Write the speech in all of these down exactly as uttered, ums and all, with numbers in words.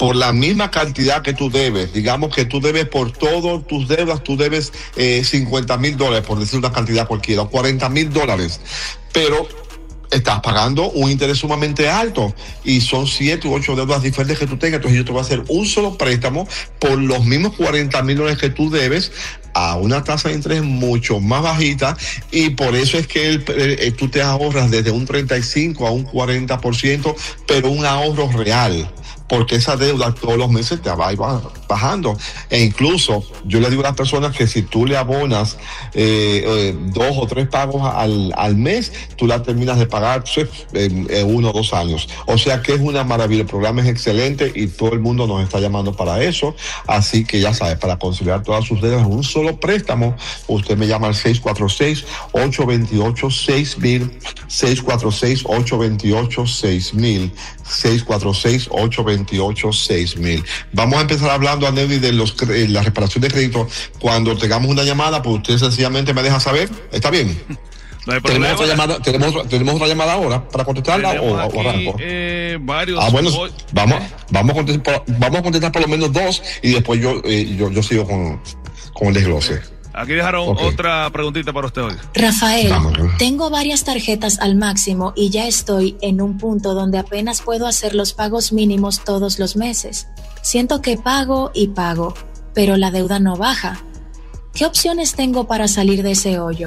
por la misma cantidad que tú debes. Digamos que tú debes por todas tus deudas, tú debes eh, cincuenta mil dólares, por decir una cantidad cualquiera, cuarenta mil dólares. Pero estás pagando un interés sumamente alto y son siete u ocho deudas diferentes que tú tengas. Entonces yo te voy a hacer un solo préstamo por los mismos cuarenta mil dólares que tú debes a una tasa de interés mucho más bajita, y por eso es que el, el, tú te ahorras desde un treinta y cinco a un cuarenta por ciento, pero un ahorro real, porque esa deuda todos los meses te va bajando. E incluso yo le digo a las personas que si tú le abonas eh, eh, dos o tres pagos al, al mes, tú la terminas de pagar pues, en, en uno o dos años. O sea que es una maravilla, el programa es excelente y todo el mundo nos está llamando para eso. Así que ya sabes, para conciliar todas sus deudas en un solo préstamo, usted me llama al seis cuatro seis, ocho dos ocho, seis mil, seis cuatro seis, ocho dos ocho, seis mil, seis cuatro seis, ocho dos ocho, seis mil. Vamos a empezar hablando, Aneudi, de los, eh, la reparación de crédito. Cuando tengamos una llamada, pues usted sencillamente me deja saber. ¿Está bien? No hay ¿Tenemos otra llamada, tenemos, tenemos otra llamada ahora para contestarla o, aquí, o arranco? Eh, varios. Ah, bueno, vamos, vamos, a contestar, vamos a contestar por lo menos dos y después yo, eh, yo, yo sigo con, con el desglose. Aquí dejaron okay. otra preguntita para usted hoy. Rafael, tengo varias tarjetas al máximo y ya estoy en un punto donde apenas puedo hacer los pagos mínimos todos los meses. Siento que pago y pago, pero la deuda no baja. ¿Qué opciones tengo para salir de ese hoyo?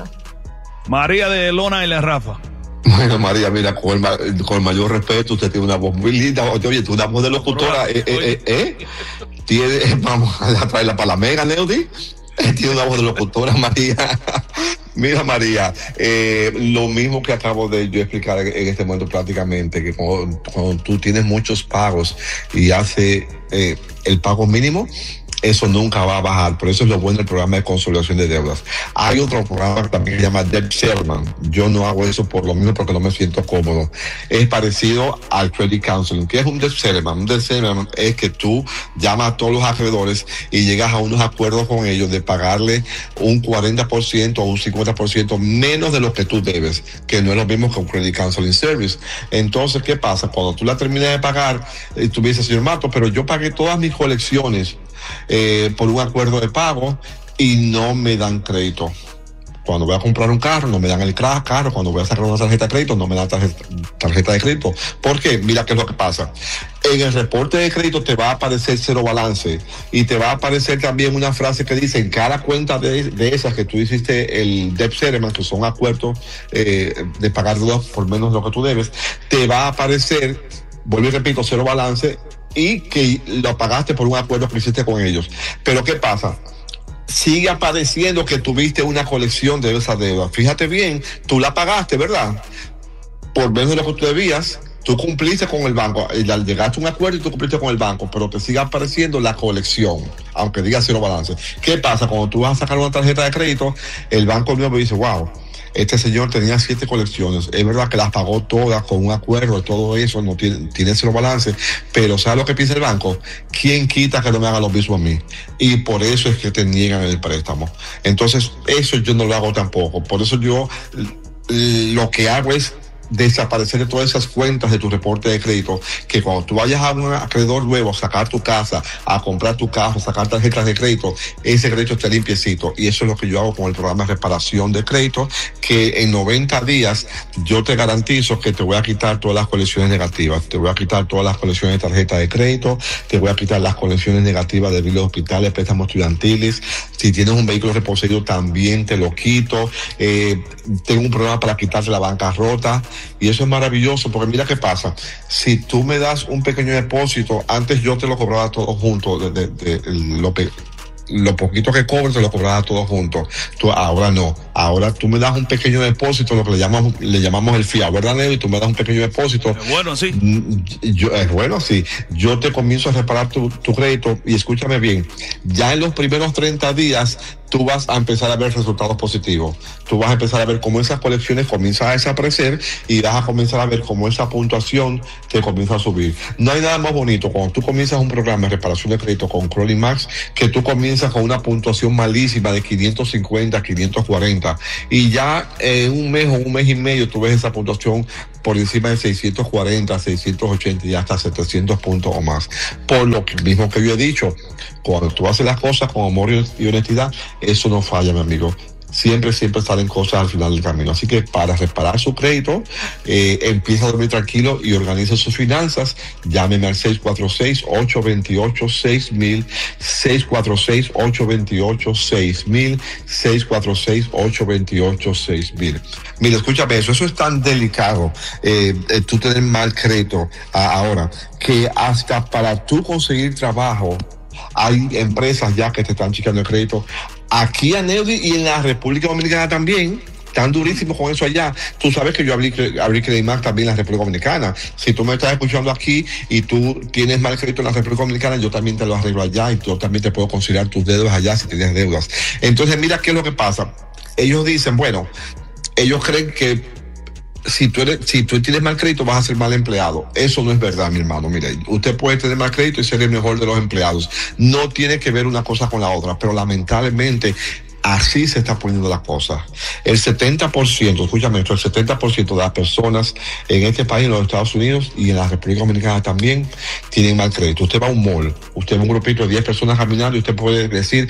María de Lona y la Rafa. Bueno, María, mira, con el, con el mayor respeto, usted tiene una voz muy linda. Oye, tú una voz de locutora, eh, eh, eh, eh. Tiene, vamos a traerla para la mega, Neudi. Tiene una voz de locutora, María. Mira, María, eh, lo mismo que acabo de yo explicar en, en este momento prácticamente, que cuando, cuando tú tienes muchos pagos y hace eh, el pago mínimo, eso nunca va a bajar. Por eso es lo bueno del programa de consolidación de deudas. Hay otro programa que también se llama Debt Settlement. Yo no hago eso por lo mismo porque no me siento cómodo. Es parecido al Credit Counseling. ¿Qué es un Debt Settlement? Un Debt Settlement es que tú llamas a todos los acreedores y llegas a unos acuerdos con ellos de pagarle un cuarenta por ciento o un cincuenta por ciento menos de lo que tú debes, que no es lo mismo que un Credit Counseling Service. Entonces, ¿qué pasa? Cuando tú la terminas de pagar, y tú me dices, señor Mato, pero yo pagué todas mis colecciones Eh, por un acuerdo de pago y no me dan crédito. Cuando voy a comprar un carro, no me dan el carro. Cuando voy a sacar una tarjeta de crédito, no me dan tarjeta, tarjeta de crédito. ¿Por qué? Mira qué es lo que pasa. En el reporte de crédito te va a aparecer cero balance y te va a aparecer también una frase que dice en cada cuenta de, de esas que tú hiciste el debt settlement, que son acuerdos eh, de pagar deudas por menos de lo que tú debes, te va a aparecer, vuelvo y repito, cero balance y que lo pagaste por un acuerdo que hiciste con ellos. Pero ¿qué pasa? Sigue apareciendo que tuviste una colección de esa deuda. Fíjate bien, tú la pagaste, ¿verdad? Por menos de lo que tú debías, tú cumpliste con el banco, llegaste a un acuerdo y tú cumpliste con el banco, pero te sigue apareciendo la colección, aunque diga cero balance. ¿Qué pasa? Cuando tú vas a sacar una tarjeta de crédito, el banco mismo me dice, wow, este señor tenía siete colecciones, es verdad que las pagó todas con un acuerdo, todo eso, no tiene, tiene cero balance, pero ¿sabes lo que piensa el banco? ¿Quién quita que no me haga lo mismo a mí? Y por eso es que te niegan el préstamo. Entonces, eso yo no lo hago tampoco. Por eso yo lo que hago es desaparecer de todas esas cuentas de tu reporte de crédito, que cuando tú vayas a un acreedor nuevo a sacar tu casa, a comprar tu carro, a sacar tarjetas de crédito, ese crédito esté limpiecito. Y eso es lo que yo hago con el programa de reparación de crédito, que en noventa días yo te garantizo que te voy a quitar todas las colecciones negativas, te voy a quitar todas las colecciones de tarjetas de crédito, te voy a quitar las colecciones negativas de biles de hospitales, préstamos estudiantiles. Si tienes un vehículo reposeído también te lo quito. Eh, tengo un programa para quitarte la bancarrota. Y eso es maravilloso, porque mira qué pasa. Si tú me das un pequeño depósito, antes yo te lo cobraba todo junto, de, de, de, de lo, lo poquito que cobro te lo cobraba todo junto. Tú, ahora no. Ahora tú me das un pequeño depósito, lo que le llamamos, le llamamos el fiado, ¿verdad, Neo? Y tú me das un pequeño depósito. Es bueno, sí. Yo, es bueno, sí. Yo te comienzo a reparar tu, tu crédito y escúchame bien. Ya en los primeros treinta días, tú vas a empezar a ver resultados positivos. Tú vas a empezar a ver cómo esas colecciones comienzan a desaparecer y vas a comenzar a ver cómo esa puntuación te comienza a subir. No hay nada más bonito cuando tú comienzas un programa de reparación de crédito con Crowley Max, que tú comienzas con una puntuación malísima de quinientos cincuenta, quinientos cuarenta y ya en un mes o un mes y medio tú ves esa puntuación por encima de seiscientos cuarenta, seiscientos ochenta y hasta setecientos puntos o más. Por lo mismo que yo he dicho, cuando tú haces las cosas con amor y honestidad, eso no falla, mi amigo. Siempre, siempre salen cosas al final del camino. Así que para reparar su crédito, eh, empieza a dormir tranquilo y organiza sus finanzas. Llámeme al seis cuatro seis, ocho dos ocho, seis mil, seis cuatro seis, ocho dos ocho, seis mil, seis cuatro seis, ocho dos ocho, seis mil. Mira, escúchame eso, eso es tan delicado, eh, eh, tú tener mal crédito a, ahora, que hasta para tú conseguir trabajo, hay empresas ya que te están chequeando el crédito. Aquí en Neudi y en la República Dominicana también, tan durísimos con eso allá. Tú sabes que yo abrí, abrí Credimac también en la República Dominicana. Si tú me estás escuchando aquí y tú tienes mal crédito en la República Dominicana, yo también te lo arreglo allá y yo también te puedo considerar tus deudas allá si tienes deudas. Entonces, mira qué es lo que pasa. Ellos dicen, bueno, ellos creen que Si tú, eres, si tú tienes mal crédito vas a ser mal empleado. Eso no es verdad, mi hermano. Mire, usted puede tener mal crédito y ser el mejor de los empleados. No tiene que ver una cosa con la otra, pero lamentablemente así se está poniendo las cosas. El setenta por ciento, escúchame esto, el setenta por ciento de las personas en este país, en los Estados Unidos y en la República Dominicana también, tienen mal crédito. Usted va a un mall, usted va a un grupito de diez personas caminando y usted puede decir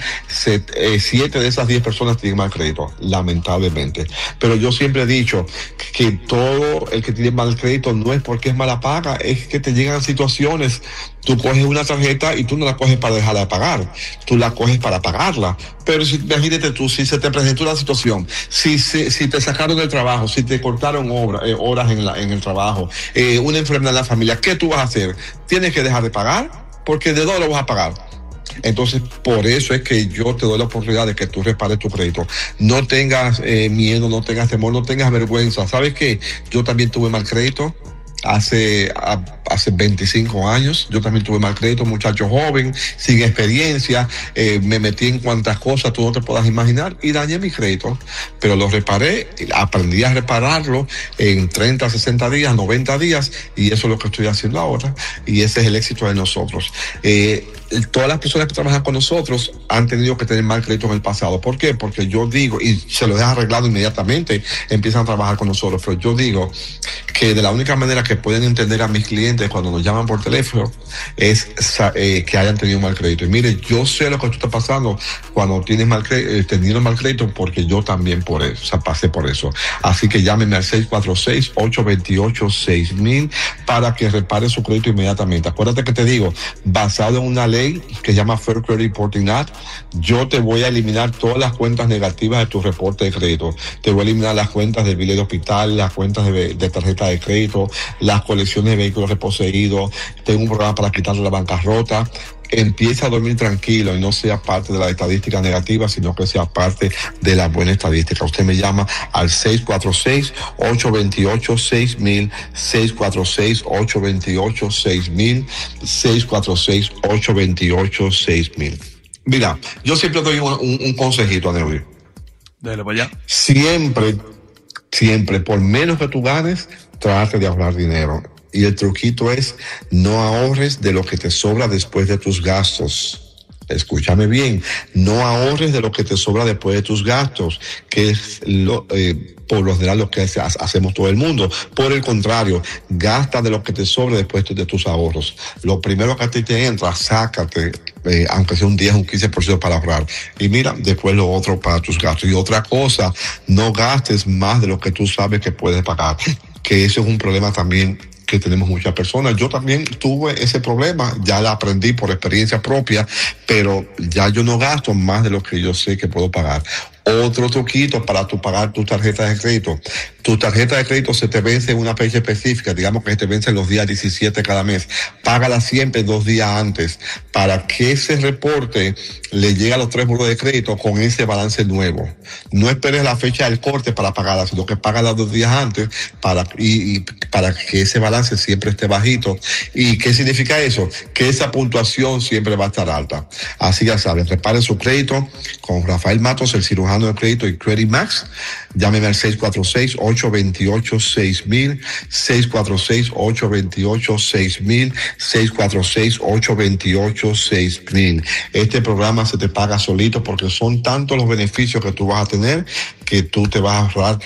siete de esas diez personas tienen mal crédito, lamentablemente. Pero yo siempre he dicho que todo el que tiene mal crédito no es porque es mala paga, es que te llegan situaciones. Tú coges una tarjeta y tú no la coges para dejarla de pagar, tú la coges para pagarla. Pero si, imagínate tú, si se te presentó una situación, si, si, si te sacaron del trabajo, si te cortaron obra, eh, horas en, la, en el trabajo, eh, una enfermedad en la familia, ¿qué tú vas a hacer? ¿Tienes que dejar de pagar? Porque ¿de dónde lo vas a pagar? Entonces, por eso es que yo te doy la oportunidad de que tú repares tu crédito. No tengas eh, miedo, no tengas temor, no tengas vergüenza. ¿Sabes qué? Yo también tuve mal crédito. Hace, a, hace veinticinco años, yo también tuve mal crédito, muchacho joven, sin experiencia, eh, me metí en cuantas cosas tú no te puedas imaginar y dañé mi crédito, pero lo reparé, aprendí a repararlo en treinta, sesenta días, noventa días, y eso es lo que estoy haciendo ahora, y ese es el éxito de nosotros. Eh, todas las personas que trabajan con nosotros han tenido que tener mal crédito en el pasado. ¿Por qué? Porque yo digo, y se lo he arreglado inmediatamente, empiezan a trabajar con nosotros, pero yo digo que de la única manera que pueden entender a mis clientes cuando nos llaman por teléfono es eh, que hayan tenido mal crédito. Y mire, yo sé lo que tú estás pasando cuando tienes mal crédito, eh, teniendo mal crédito, porque yo también por eso, o sea, pasé por eso. Así que llámenme al seis cuatro seis, ocho dos ocho, seis mil para que repare su crédito inmediatamente. Acuérdate que te digo, basado en una ley que se llama Fair Credit Reporting Act, yo te voy a eliminar todas las cuentas negativas de tu reporte de crédito. Te voy a eliminar las cuentas de biles de hospital, las cuentas de, de tarjeta de crédito, las colecciones de vehículos reposeídos. Tengo un programa para quitarle la bancarrota. Empieza a dormir tranquilo y no sea parte de la estadística negativa, sino que sea parte de la buena estadística. Usted me llama al seis cuatro seis, ocho dos ocho, seis mil, seis cuatro seis, ocho dos ocho, seis mil, seis cuatro seis, ocho dos ocho, seis mil. Mira, yo siempre doy un, un, un consejito a Neudi. Dale para allá. Siempre, siempre, por menos que tú ganes, trate de ahorrar dinero. Y el truquito es, no ahorres de lo que te sobra después de tus gastos. Escúchame bien, no ahorres de lo que te sobra después de tus gastos, que es lo, eh, por lo general lo que hacemos todo el mundo. Por el contrario, gasta de lo que te sobra después de tus ahorros. Lo primero que a ti te entra, sácate, eh, aunque sea un diez, un quince por ciento para ahorrar. Y mira, después lo otro para tus gastos. Y otra cosa, no gastes más de lo que tú sabes que puedes pagar, que eso es un problema también que tenemos muchas personas. Yo también tuve ese problema, ya la aprendí por experiencia propia, pero ya yo no gasto más de lo que yo sé que puedo pagar. Otro truquito para tu pagar tus tarjetas de crédito. Tu tarjeta de crédito se te vence en una fecha específica, digamos que se te vence los días diecisiete cada mes. Págala siempre dos días antes para que ese reporte le llegue a los tres buros de crédito con ese balance nuevo. No esperes la fecha del corte para pagarla, sino que págala dos días antes para, y, y para que ese balance siempre esté bajito. ¿Y qué significa eso? Que esa puntuación siempre va a estar alta. Así ya saben, reparen su crédito con Rafael Matos, el cirujano de crédito y Credit Max. Llámeme al seis cuatro seis, ocho dos ocho, seis mil, seis cuatro seis, ocho dos ocho, seis mil, seis cuatro seis, ocho dos ocho, seis mil. Este programa se te paga solito porque son tantos los beneficios que tú vas a tener que tú te vas a ahorrar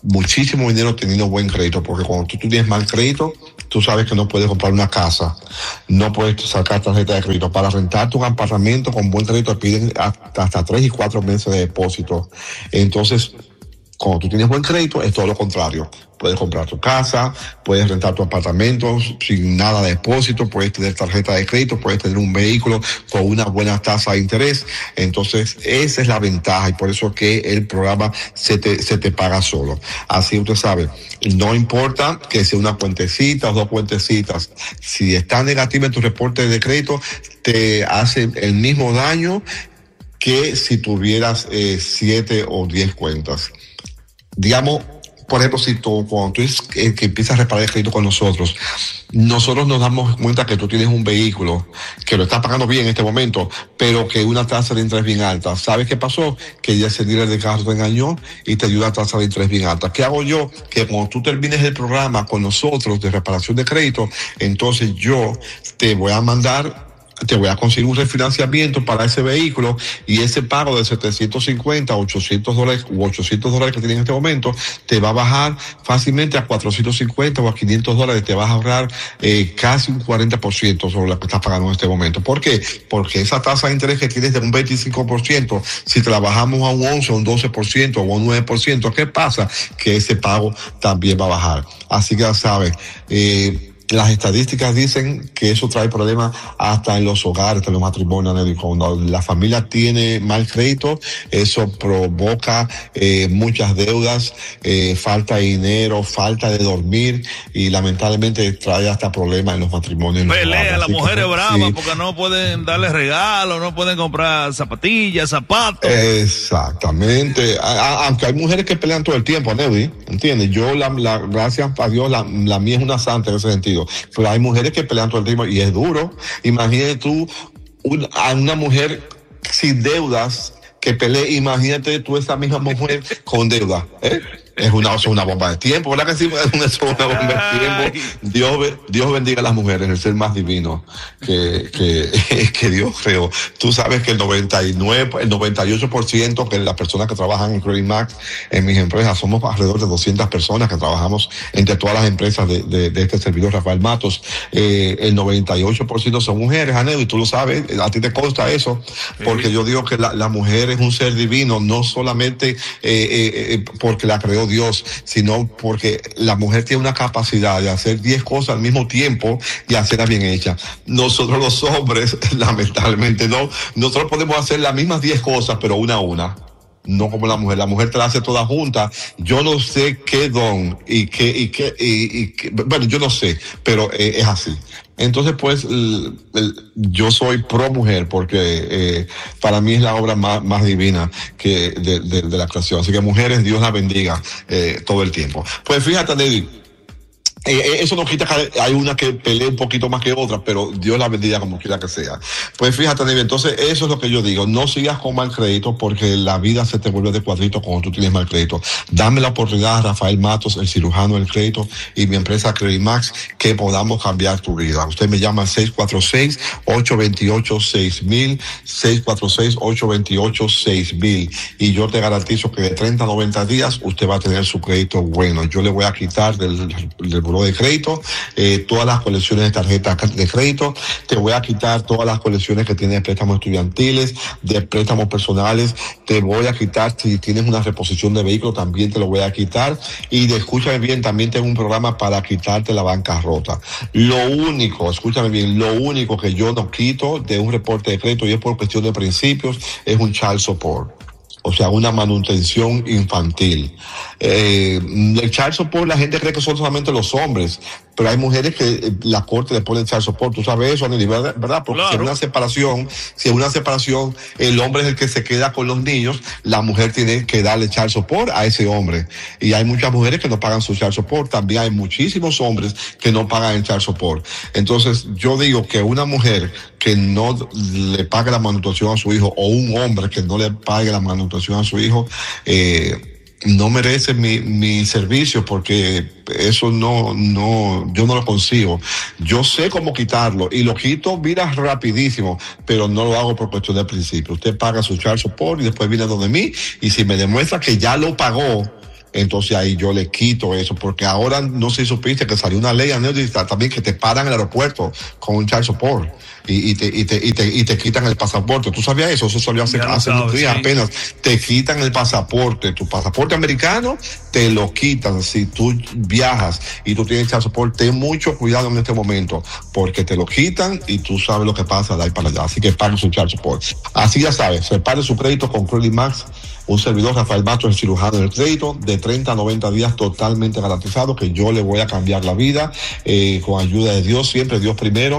muchísimo dinero teniendo buen crédito, porque cuando tú tienes mal crédito, tú sabes que no puedes comprar una casa, no puedes sacar tarjeta de crédito. Para rentarte un apartamento con buen crédito te piden hasta, hasta tres y cuatro meses de depósito. Entonces, cuando tú tienes buen crédito, es todo lo contrario. Puedes comprar tu casa, puedes rentar tu apartamento sin nada de depósito, puedes tener tarjeta de crédito, puedes tener un vehículo con una buena tasa de interés. Entonces, esa es la ventaja y por eso que el programa se te, se te paga solo. Así usted sabe, no importa que sea una cuentecita o dos cuentecitas, si está negativa en tu reporte de crédito, te hace el mismo daño que si tuvieras eh, siete o diez cuentas. Digamos, por ejemplo, si tú, cuando tú es, eh, que empiezas a reparar el crédito con nosotros, nosotros nos damos cuenta que tú tienes un vehículo que lo estás pagando bien en este momento, pero que una tasa de interés bien alta. ¿Sabes qué pasó? Que ya ese dealer de carro te engañó y te dio una tasa de interés bien alta. ¿Qué hago yo? Que cuando tú termines el programa con nosotros de reparación de crédito, entonces yo te voy a mandar te voy a conseguir un refinanciamiento para ese vehículo y ese pago de setecientos cincuenta, ochocientos dólares u ochocientos dólares que tienes en este momento te va a bajar fácilmente a cuatrocientos cincuenta o a quinientos dólares. Te vas a ahorrar eh, casi un cuarenta por ciento sobre lo que estás pagando en este momento. ¿Por qué? Porque esa tasa de interés que tienes de un veinticinco por ciento, si te la bajamos a un once, un doce por ciento o un nueve por ciento, ¿qué pasa? Que ese pago también va a bajar. Así que ya sabes, eh, las estadísticas dicen que eso trae problemas hasta en los hogares, en los matrimonios. Cuando la familia tiene mal crédito, eso provoca eh, muchas deudas, eh, falta de dinero, falta de dormir y lamentablemente trae hasta problemas en los matrimonios. Pelea, las mujeres bravas sí, porque no pueden darle regalos, no pueden comprar zapatillas, zapatos. Exactamente. A, a, aunque hay mujeres que pelean todo el tiempo, Nevi, ¿entiendes? Yo, la, la, gracias a Dios, la, la mía es una santa en ese sentido. Pero hay mujeres que pelean todo el tiempo y es duro. Imagínate tú un, a una mujer sin deudas que pelee, imagínate tú esa misma mujer con deuda, ¿eh? Es una, es una bomba de tiempo, ¿verdad que sí? Es una bomba de tiempo. Dios, Dios bendiga a las mujeres, el ser más divino que, que, que Dios creó. Tú sabes que el noventa y nueve, el noventa y ocho por ciento que las personas que trabajan en Credit Max, en mis empresas, somos alrededor de doscientas personas que trabajamos entre todas las empresas de, de, de este servidor Rafael Matos. Eh, el noventa y ocho por ciento son mujeres, Anel, y tú lo sabes, a ti te consta eso, porque yo digo que la, la mujer es un ser divino, no solamente eh, eh, porque la creó Dios, sino porque la mujer tiene una capacidad de hacer diez cosas al mismo tiempo y hacerlas bien hechas. Nosotros los hombres, lamentablemente no, nosotros podemos hacer las mismas diez cosas, pero una a una. No como la mujer, la mujer te la hace toda junta. Yo no sé qué don y qué, y qué, y, y qué, bueno, yo no sé, pero eh, es así. Entonces, pues, el, el, yo soy pro mujer porque eh, para mí es la obra más, más divina que de, de, de la creación. Así que mujeres, Dios las bendiga eh, todo el tiempo. Pues fíjate, David, eh, eso no quita que hay una que pelea un poquito más que otra, pero Dios la bendiga como quiera que sea. Pues fíjate, David, entonces eso es lo que yo digo. No sigas con mal crédito porque la vida se te vuelve de cuadrito cuando tú tienes mal crédito. Dame la oportunidad, Rafael Matos, el cirujano del crédito y mi empresa Credit Max, que podamos cambiar tu vida. Usted me llama al seis cuatro seis, ocho dos ocho, seis mil, seis cuatro seis, ocho dos ocho, seis mil, y yo te garantizo que de treinta a noventa días usted va a tener su crédito bueno. Yo le voy a quitar del, del buró de crédito eh, todas las colecciones de tarjetas de crédito, te voy a quitar todas las colecciones que tienes de préstamos estudiantiles, de préstamos personales, te voy a quitar si tienes una reposición de vehículo, también te lo voy a quitar, y de, escúchame bien, también tengo un programa para quitarte la bancarrota. Lo único, escúchame bien, lo único que yo no quito de un reporte de crédito, y es por cuestión de principios, es un child support. O sea, una manutención infantil. Eh, el child support, la gente cree que son solamente los hombres, pero hay mujeres que eh, la corte le pone child support. Tú sabes eso, Nelly, ¿verdad? Porque claro, si es una separación, si es una separación, el hombre es el que se queda con los niños, la mujer tiene que darle child support a ese hombre. Y hay muchas mujeres que no pagan su child support. También hay muchísimos hombres que no pagan el child support. Entonces, yo digo que una mujer que no le pague la manutención a su hijo, o un hombre que no le pague la manutención a su hijo, eh, no merece mi, mi servicio, porque eso no, no, yo no lo consigo. Yo sé cómo quitarlo y lo quito, mira, rapidísimo, pero no lo hago por cuestión de principio. Usted paga su child support y después viene donde mí, y si me demuestra que ya lo pagó, entonces ahí yo le quito eso, porque ahora no sé si supiste que salió una ley también que te paran en el aeropuerto con un child support. Y, y, te, y, te, y, te, y te quitan el pasaporte. ¿Tú sabías eso? Eso salió hace, hace unos días sí. apenas. Te quitan el pasaporte. Tu pasaporte americano te lo quitan si tú viajas y tú tienes pasaporte. Ten mucho cuidado en este momento porque te lo quitan y tú sabes lo que pasa de ahí para allá. Así que pague su child support. Así ya sabes, separe su crédito con Credit Max. Un servidor, Rafael Matos, el cirujano del crédito, de treinta a noventa días totalmente garantizado, que yo le voy a cambiar la vida eh, con ayuda de Dios, siempre Dios primero.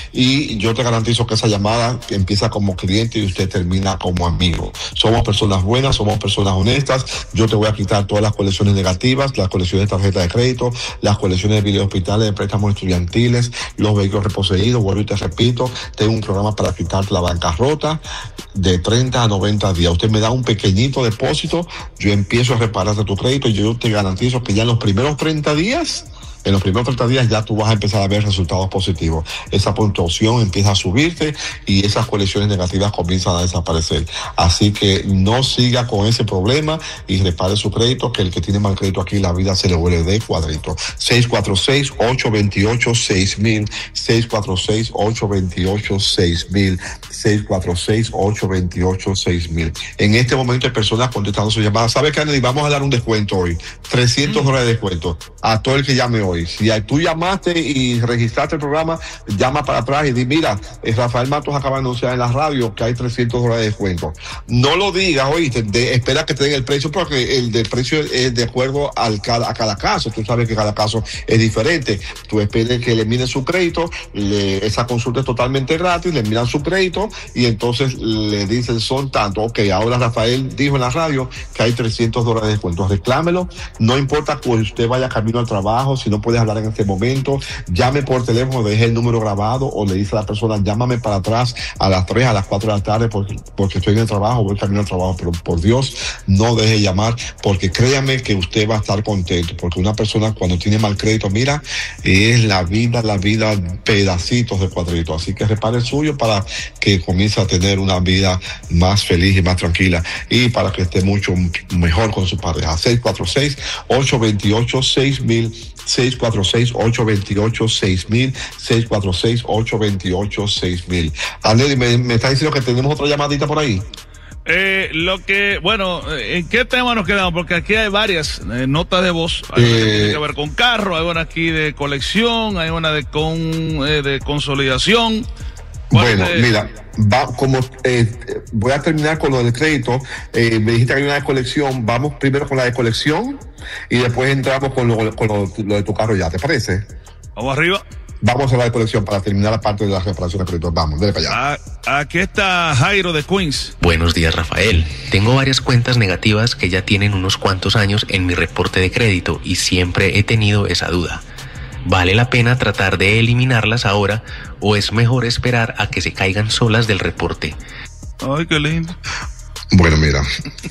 Y yo te garantizo que esa llamada empieza como cliente y usted termina como amigo. Somos personas buenas, somos personas honestas. Yo te voy a quitar todas las colecciones negativas, las colecciones de tarjeta de crédito, las colecciones de billetes hospitales, de préstamos estudiantiles, los vehículos reposeídos. Vuelvo y te repito, tengo un programa para quitarte la bancarrota de treinta a noventa días. Usted me da un pequeñito depósito, yo empiezo a repararte tu crédito y yo te garantizo que ya en los primeros treinta días, en los primeros treinta días ya tú vas a empezar a ver resultados positivos. Esa puntuación empieza a subirte y esas colecciones negativas comienzan a desaparecer. Así que no siga con ese problema y repare su crédito, que el que tiene mal crédito aquí la vida se le vuelve de cuadrito. seis cuatro seis, ocho dos ocho, seis mil, seis cuatro seis, ocho dos ocho, seis mil, seis cuatro seis, ocho dos ocho, seis mil. En este momento hay personas contestando su llamada. ¿Sabe, Kennedy? Vamos a dar un descuento hoy. trescientos dólares de descuento a todo el que llame hoy. Si tú llamaste y registraste el programa, llama para atrás y di, mira, Rafael Matos acaba de anunciar en la radio que hay trescientos dólares de descuento. No lo digas, oíste, de, espera que te den el precio, porque el de precio es de acuerdo al cada, a cada caso. Tú sabes que cada caso es diferente. Tú esperes que le miren su crédito, le, esa consulta es totalmente gratis, le miran su crédito y entonces le dicen son tanto. Ok, ahora Rafael dijo en la radio que hay trescientos dólares de descuento. Reclámelo, no importa que usted vaya camino al trabajo, si no puedes hablar en este momento, llame por teléfono, deje el número grabado o le dice a la persona, llámame para atrás a las tres, a las cuatro de la tarde porque, porque estoy en el trabajo, voy camino al trabajo, pero por Dios, no deje llamar, porque créame que usted va a estar contento, porque una persona cuando tiene mal crédito, mira, es la vida, la vida, pedacitos de cuadrito, así que repare el suyo para que comience a tener una vida más feliz y más tranquila y para que esté mucho mejor con su pareja. seis cuatro seis, ocho dos ocho, seis mil, seis cuatro seis, ocho dos ocho, seis mil, seis cuatro seis, ocho dos ocho, seis mil. Andy, ¿me, me está diciendo que tenemos otra llamadita por ahí? Eh, lo que, bueno, ¿en qué tema nos quedamos? Porque aquí hay varias eh, notas de voz. Hay una Eh, que tiene que ver con carro, hay una aquí de colección, hay una de con eh, de consolidación. Bueno, de... mira, va como eh, voy a terminar con lo del crédito. Eh, me dijiste que hay una de colección. Vamos primero con la de colección y después entramos con lo, con lo, lo de tu carro ya. ¿Te parece? Vamos arriba. Vamos a la de colección para terminar la parte de la reparación de crédito. Vamos, dale para allá. Ah, aquí está Jairo de Queens. Buenos días, Rafael. Tengo varias cuentas negativas que ya tienen unos cuantos años en mi reporte de crédito y siempre he tenido esa duda. ¿Vale la pena tratar de eliminarlas ahora o es mejor esperar a que se caigan solas del reporte? Ay, qué lindo. Bueno, mira,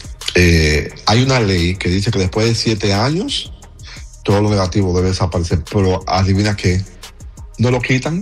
eh, hay una ley que dice que después de siete años todo lo negativo debe desaparecer, pero adivina qué, no lo quitan.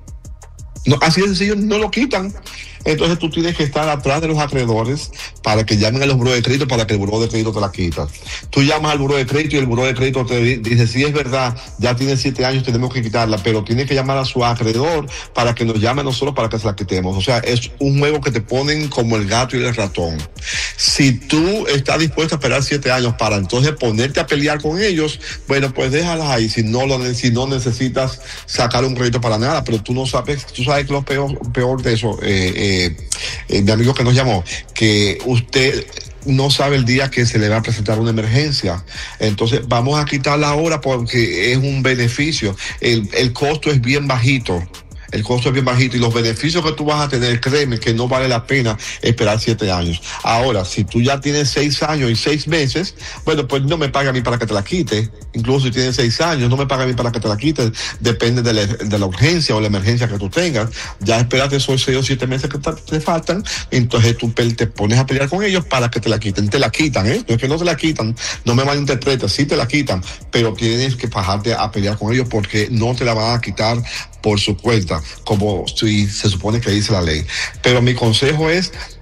No, así de sencillo, no lo quitan. Entonces tú tienes que estar atrás de los acreedores para que llamen a los buros de crédito para que el buró de crédito te la quita. Tú llamas al buró de crédito y el buró de crédito te dice, sí es verdad, ya tiene siete años, tenemos que quitarla, pero tienes que llamar a su acreedor para que nos llame a nosotros para que se la quitemos. O sea, es un juego que te ponen como el gato y el ratón. Si tú estás dispuesto a esperar siete años para entonces ponerte a pelear con ellos, bueno, pues déjalas ahí si no, lo, si no necesitas sacar un crédito para nada, pero tú no sabes, tú sabes que lo peor, peor de eso, eh, eh, Eh, eh, mi amigo que nos llamó, que usted no sabe el día que se le va a presentar una emergencia. Entonces vamos a quitarla ahora porque es un beneficio. El, el costo es bien bajito. El costo es bien bajito y los beneficios que tú vas a tener, créeme que no vale la pena esperar siete años. Ahora, si tú ya tienes seis años y seis meses, bueno, pues no me pague a mí para que te la quite. Incluso si tienes seis años, no me pague a mí para que te la quite. Depende de la, de la urgencia o la emergencia que tú tengas. Ya espérate esos seis o siete meses que te, te faltan, entonces tú te pones a pelear con ellos para que te la quiten. Te la quitan, ¿eh? No es que no te la quitan, no me malinterpretes, sí te la quitan, pero tienes que bajarte a pelear con ellos porque no te la van a quitar por su cuenta, como si se supone que dice la ley. Pero mi consejo es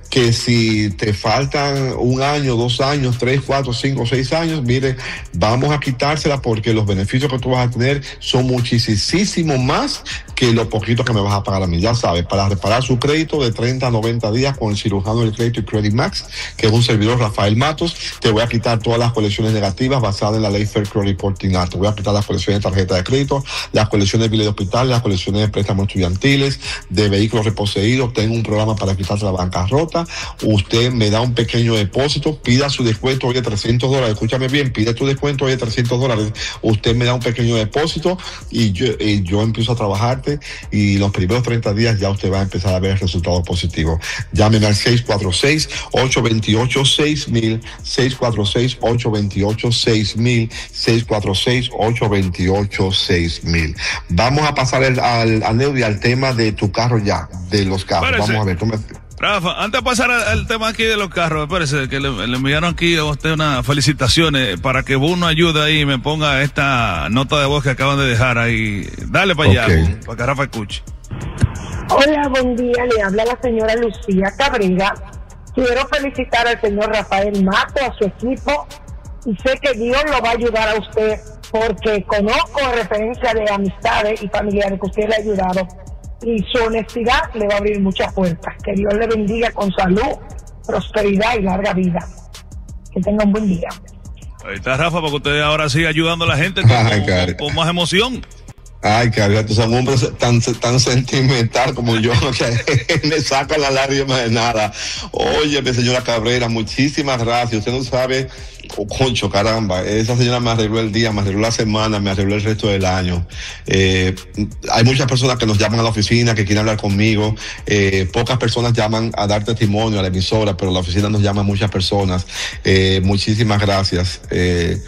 que si te faltan un año, dos años, tres, cuatro, cinco, seis años, mire, vamos a quitársela porque los beneficios que tú vas a tener son muchísimo más que lo poquito que me vas a pagar a mí. Ya sabes, para reparar su crédito de treinta a noventa días con el cirujano del crédito y Credit Max, que es un servidor Rafael Matos, te voy a quitar todas las colecciones negativas basadas en la ley Fair Credit Reporting Act. Te voy a quitar las colecciones de tarjeta de crédito, las colecciones de biles de hospital, las colecciones de préstamos estudiantiles, de vehículos reposeídos. Tengo un programa para quitarse la bancarrota. Usted me da un pequeño depósito, pida su descuento hoy de trescientos dólares. Escúchame bien, pide tu descuento hoy de trescientos dólares. Usted me da un pequeño depósito y yo, y yo empiezo a trabajarte, y los primeros treinta días ya usted va a empezar a ver el resultado positivo. Llámeme al seis cuatro seis, ocho dos ocho, seis mil, seis cuatro seis, ocho dos ocho, seis mil, seis cuatro seis, ocho dos ocho, seis mil. Vamos a pasar el, al, al, Neudi, al tema de tu carro ya, de los carros. Parece. Vamos a ver, tú me... Rafa, antes de pasar al, al tema aquí de los carros, me parece que le, le enviaron aquí a usted unas felicitaciones para que uno ayude ahí y me ponga esta nota de voz que acaban de dejar ahí. Dale para allá, okay, para que Rafa escuche. Hola, buen día, le habla la señora Lucía Cabrera. Quiero felicitar al señor Rafael Mato, a su equipo, y sé que Dios lo va a ayudar a usted, porque conozco referencia de amistades y familiares que usted le ha ayudado, y su honestidad le va a abrir muchas puertas. Que Dios le bendiga con salud, prosperidad y larga vida. Que tenga un buen día. Ahí está Rafa, porque usted ahora sigue ayudando a la gente con, Ay, con, con más emoción. Ay, Carlos, tú eres un hombre tan, tan sentimental como yo, que me saca la lágrima de nada. Oye, mi señora Cabrera, muchísimas gracias. Usted no sabe, oh, concho, caramba, esa señora me arregló el día, me arregló la semana, me arregló el resto del año. Eh, hay muchas personas que nos llaman a la oficina, que quieren hablar conmigo. Eh, pocas personas llaman a dar testimonio a la emisora, pero la oficina nos llama a muchas personas. Eh, muchísimas gracias. Eh,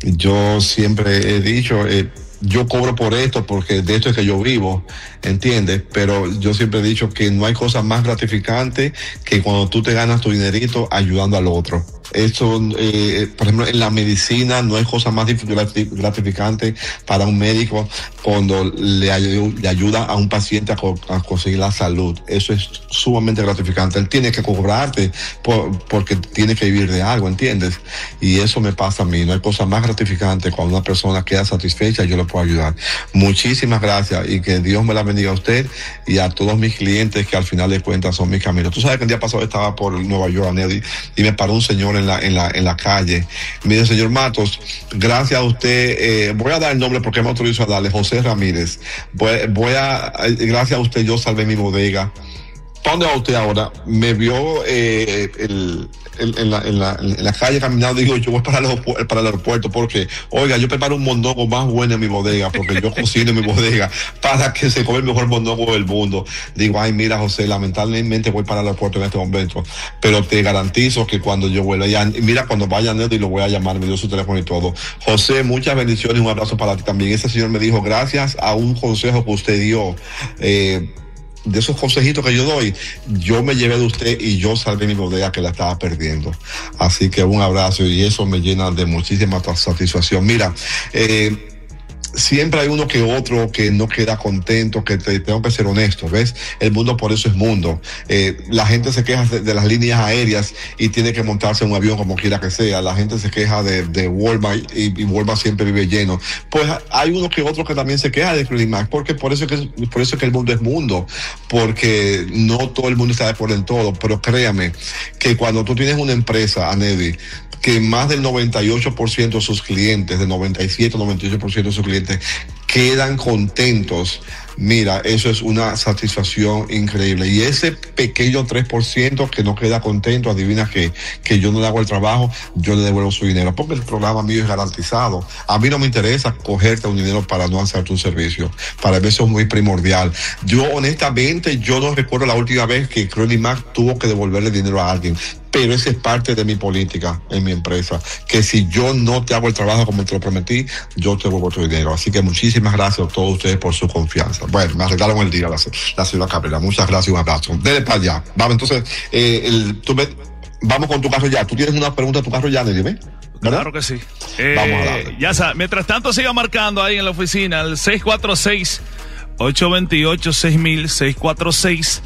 yo siempre he dicho... Eh, yo cobro por esto porque de esto es que yo vivo, ¿entiendes? Pero yo siempre he dicho que no hay cosa más gratificante que cuando tú te ganas tu dinerito ayudando al otro. Eso, eh, por ejemplo, en la medicina no hay cosa más gratificante para un médico cuando le, ay le ayuda a un paciente a, co a conseguir la salud. Eso es sumamente gratificante. Él tiene que cobrarte por, porque tiene que vivir de algo, ¿entiendes? Y eso me pasa a mí. No hay cosa más gratificante cuando una persona queda satisfecha y yo le puedo ayudar. Muchísimas gracias y que Dios me la bendiga a usted y a todos mis clientes que al final de cuentas son mis caminos. Tú sabes que el día pasado estaba por Nueva York, Nelly, y me paró un señor en la, en la, en la calle. Me dice, señor Matos, gracias a usted, eh, voy a dar el nombre porque me autorizó a darle, José Ramírez. Voy, voy a, gracias a usted yo salvé mi bodega. ¿Para dónde va usted ahora? Me vio eh, el, el, en, la, en, la, en la calle caminando, digo, yo voy para el, para el aeropuerto porque, oiga, yo preparo un mondongo más bueno en mi bodega, porque yo cocino en mi bodega para que se come el mejor mondongo del mundo. Digo, ay, mira, José, lamentablemente voy para el aeropuerto en este momento, pero te garantizo que cuando yo vuelva allá, mira, cuando vaya Nelly lo voy a llamar, me dio su teléfono y todo. José, muchas bendiciones y un abrazo para ti también. Ese señor me dijo, gracias a un consejo que usted dio, eh, de esos consejitos que yo doy, yo me llevé de usted y yo salvé mi bodega que la estaba perdiendo. Así que un abrazo y eso me llena de muchísima satisfacción. Mira, eh, siempre hay uno que otro que no queda contento, que te, tengo que ser honesto, ¿ves? El mundo por eso es mundo. Eh, la gente se queja de, de las líneas aéreas y tiene que montarse en un avión como quiera que sea. La gente se queja de, de Walmart y, y Walmart siempre vive lleno. Pues hay uno que otro que también se queja de Credit Max, porque por eso, es que, por eso es que el mundo es mundo, porque no todo el mundo está de acuerdo en todo, pero créame que cuando tú tienes una empresa, Anedi, que más del noventa y ocho por ciento de sus clientes, del noventa y siete, noventa y ocho por ciento de sus clientes quedan contentos. Mira, eso es una satisfacción increíble. Y ese pequeño tres por ciento que no queda contento, adivina que, que yo no le hago el trabajo, yo le devuelvo su dinero, porque el programa mío es garantizado. A mí no me interesa cogerte un dinero para no hacerte un servicio. Para mí eso es muy primordial. Yo, honestamente, yo no recuerdo la última vez que Credit Max tuvo que devolverle dinero a alguien. Pero esa es parte de mi política en mi empresa, que si yo no te hago el trabajo como te lo prometí, yo te devuelvo tu dinero. Así que muchísimas gracias a todos ustedes por su confianza. Bueno, me arreglaron el día la, la señora Cabrera. Muchas gracias y un abrazo. Dele para allá. Vamos, entonces, eh, el, tú me, vamos con tu carro ya. Tú tienes una pregunta a tu carro ya, Nelly, ¿ves? ¿Verdad? Claro que sí. Eh, vamos a darle. Ya sabes, mientras tanto siga marcando ahí en la oficina el seis cuatro seis, ocho dos ocho, seis mil, seis cuatro seis,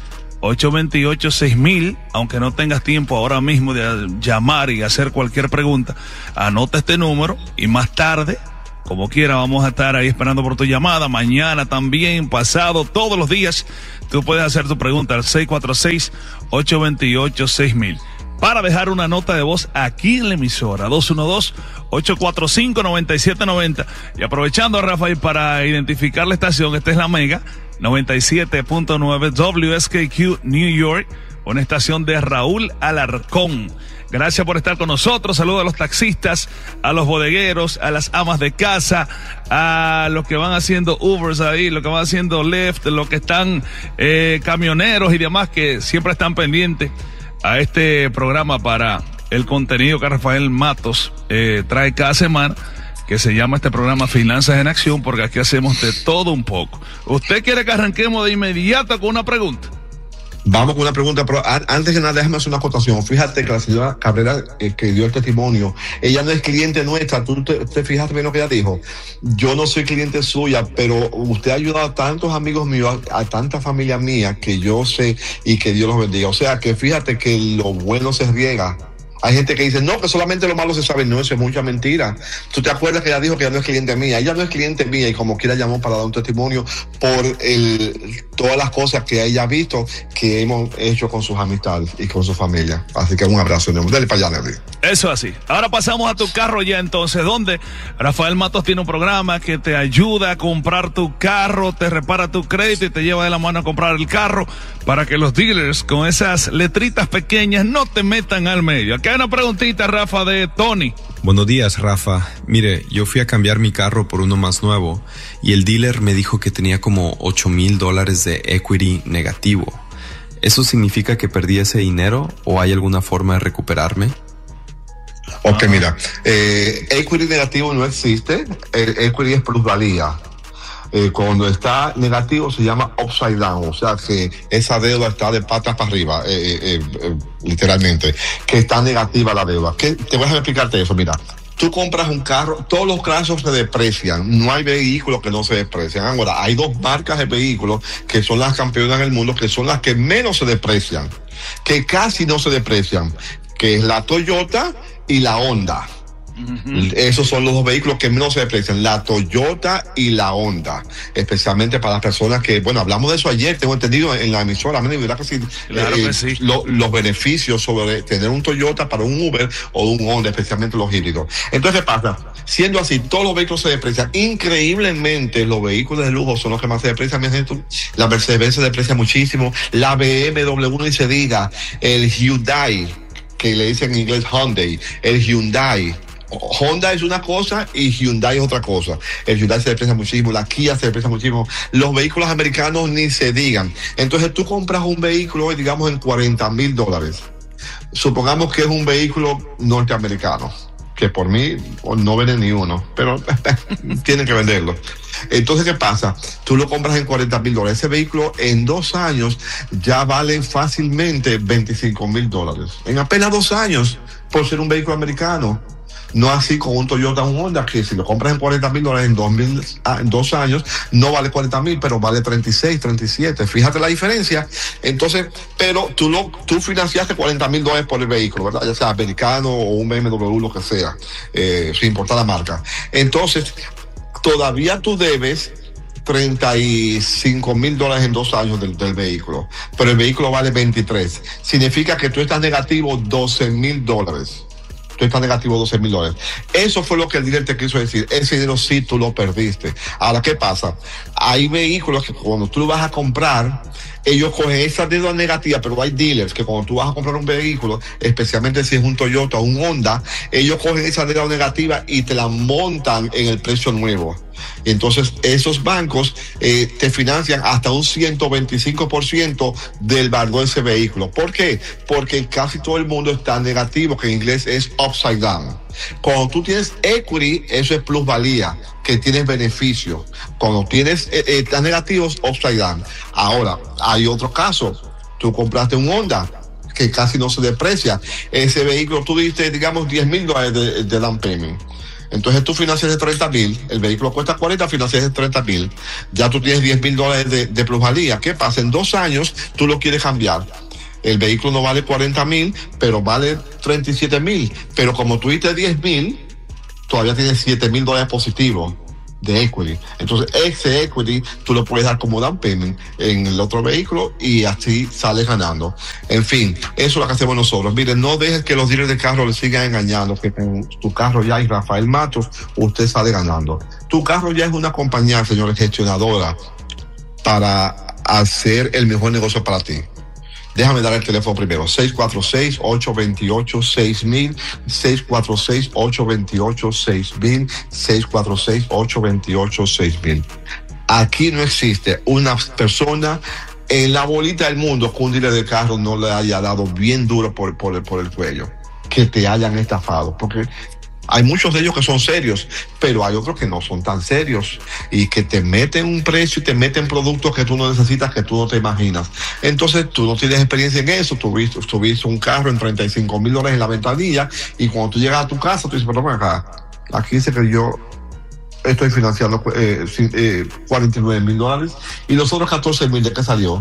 ocho dos ocho, seis mil, aunque no tengas tiempo ahora mismo de llamar y hacer cualquier pregunta, anota este número y más tarde, como quiera, vamos a estar ahí esperando por tu llamada, mañana también, pasado, todos los días, tú puedes hacer tu pregunta al seis cuatro seis, ocho dos ocho, seis mil. Para dejar una nota de voz aquí en la emisora, dos uno dos, ocho cuatro cinco, nueve siete nueve cero. Y aprovechando, Rafael, para identificar la estación, esta es la Mega noventa y siete punto nueve W S K Q New York, una estación de Raúl Alarcón. Gracias por estar con nosotros. Saludos a los taxistas, a los bodegueros, a las amas de casa, a los que van haciendo Ubers ahí, los que van haciendo Lyft, los que están eh, camioneros y demás que siempre están pendientes a este programa para el contenido que Rafael Matos eh, trae cada semana, que se llama este programa Finanzas en Acción, porque aquí hacemos de todo un poco. ¿Usted quiere que arranquemos de inmediato con una pregunta? Vamos con una pregunta, pero antes de nada déjame hacer una acotación. Fíjate que la señora Cabrera eh, que dio el testimonio, ella no es cliente nuestra. Tú te, te fijaste bien lo que ella dijo. Yo no soy cliente suya, pero usted ha ayudado a tantos amigos míos, a, a tanta familia mía que yo sé y que Dios los bendiga. O sea que fíjate que lo bueno se riega. Hay gente que dice, no, que solamente lo malo se sabe. No, eso es mucha mentira. Tú te acuerdas que ella dijo que ella no es cliente mía. Ella no es cliente mía y como quiera llamó para dar un testimonio por el, todas las cosas que ella ha visto que hemos hecho con sus amistades y con su familia. Así que un abrazo. Dale para allá, Nelly. Eso así. Ahora pasamos a tu carro ya entonces, donde Rafael Matos tiene un programa que te ayuda a comprar tu carro, te repara tu crédito y te lleva de la mano a comprar el carro para que los dealers con esas letritas pequeñas no te metan al medio. Acá hay una preguntita, Rafa, de Tony. Buenos días, Rafa. Mire, yo fui a cambiar mi carro por uno más nuevo y el dealer me dijo que tenía como ocho mil dólares de equity negativo. ¿Eso significa que perdí ese dinero o hay alguna forma de recuperarme? Ok, mira, eh, equity negativo no existe, el equity es plusvalía. Eh, cuando está negativo se llama upside down, o sea que esa deuda está de patas para arriba, eh, eh, eh, literalmente, que está negativa la deuda. ¿Qué? Te voy a explicarte eso, mira. Tú compras un carro, todos los carros se deprecian, no hay vehículos que no se deprecian. Ahora, hay dos marcas de vehículos que son las campeonas del mundo, que son las que menos se deprecian, que casi no se deprecian, que es la Toyota y la Honda. Uh-huh. Esos son los dos vehículos que menos se deprecian, la Toyota y la Honda, especialmente para las personas que, bueno, hablamos de eso ayer, tengo entendido en la emisora, ¿verdad que sí? Claro eh, que sí. Lo, los beneficios sobre tener un Toyota para un Uber o un Honda, especialmente los híbridos. Entonces, ¿qué pasa? Siendo así, todos los vehículos se deprecian. Increíblemente, los vehículos de lujo son los que más se deprecian. Mi gente, la Mercedes se deprecia muchísimo, la B M W ni se diga, el Hyundai, que le dicen en inglés Hyundai, el Hyundai. Honda es una cosa y Hyundai es otra cosa. El Hyundai se deprecia muchísimo, la Kia se deprecia muchísimo, los vehículos americanos ni se digan. Entonces tú compras un vehículo, digamos, en cuarenta mil dólares. Supongamos que es un vehículo norteamericano, que por mí no venden ni uno, pero tienen que venderlo. Entonces, ¿qué pasa? Tú lo compras en cuarenta mil dólares. Ese vehículo en dos años ya vale fácilmente veinticinco mil dólares. En apenas dos años, por ser un vehículo americano. No así con un Toyota o un Honda, que si lo compras en cuarenta mil dólares en, dos mil, en dos años, no vale cuarenta mil, pero vale treinta y seis, treinta y siete. Fíjate la diferencia. Entonces, pero tú lo, tú financiaste cuarenta mil dólares por el vehículo, ¿verdad? Ya sea americano o un B M W, lo que sea, eh, sin importar la marca. Entonces, todavía tú debes treinta y cinco mil dólares en dos años del, del vehículo, pero el vehículo vale veintitrés. Significa que tú estás negativo doce mil dólares. Tú estás negativo doce mil dólares. Eso fue lo que el dealer te quiso decir. Ese dinero sí tú lo perdiste. Ahora, ¿qué pasa? Hay vehículos que cuando tú lo vas a comprar, ellos cogen esa deuda negativa, pero hay dealers que cuando tú vas a comprar un vehículo, especialmente si es un Toyota o un Honda, ellos cogen esa deuda negativa y te la montan en el precio nuevo. Y entonces esos bancos eh, te financian hasta un ciento veinticinco por ciento del valor de ese vehículo. ¿Por qué? Porque casi todo el mundo está negativo, que en inglés es upside down. Cuando tú tienes equity, eso es plusvalía, que tienes beneficio. Cuando tienes eh, eh, estás negativos, upside down. Ahora, hay otro caso. Tú compraste un Honda que casi no se deprecia. Ese vehículo tú diste, digamos, diez mil dólares de, de down payment. Entonces tú financias de treinta mil, el vehículo cuesta cuarenta, financias de treinta mil, ya tú tienes diez mil dólares de, de plusvalía. ¿Qué pasa? En dos años tú lo quieres cambiar. El vehículo no vale cuarenta mil, pero vale treinta y siete mil. Pero como tú diste diez mil, todavía tienes siete mil dólares positivos de equity. Entonces ese equity tú lo puedes dar como down payment en el otro vehículo y así sales ganando. En fin, eso es lo que hacemos nosotros. Miren, no dejes que los dealers de carro le sigan engañando, que con tu carro ya y Rafael Matos usted sale ganando. Tu carro ya es una compañía, señores, gestionadora para hacer el mejor negocio para ti. Déjame dar el teléfono primero, seis cuatro seis, ocho dos ocho, seis mil, seis cuatro seis, ocho dos ocho, seis mil, seis cuatro seis, ocho dos ocho, seis mil. Aquí no existe una persona en la bolita del mundo que un dealer de carro no le haya dado bien duro por, por, el, por el cuello, que te hayan estafado, porque hay muchos de ellos que son serios, pero hay otros que no son tan serios y que te meten un precio y te meten productos que tú no necesitas, que tú no te imaginas. Entonces tú no tienes experiencia en eso, tuviste, tuviste un carro en treinta y cinco mil dólares en la ventanilla y cuando tú llegas a tu casa tú dices, pero ven acá, aquí dice que yo estoy financiando eh, eh, cuarenta y nueve mil dólares y los otros catorce mil, ¿de qué salió?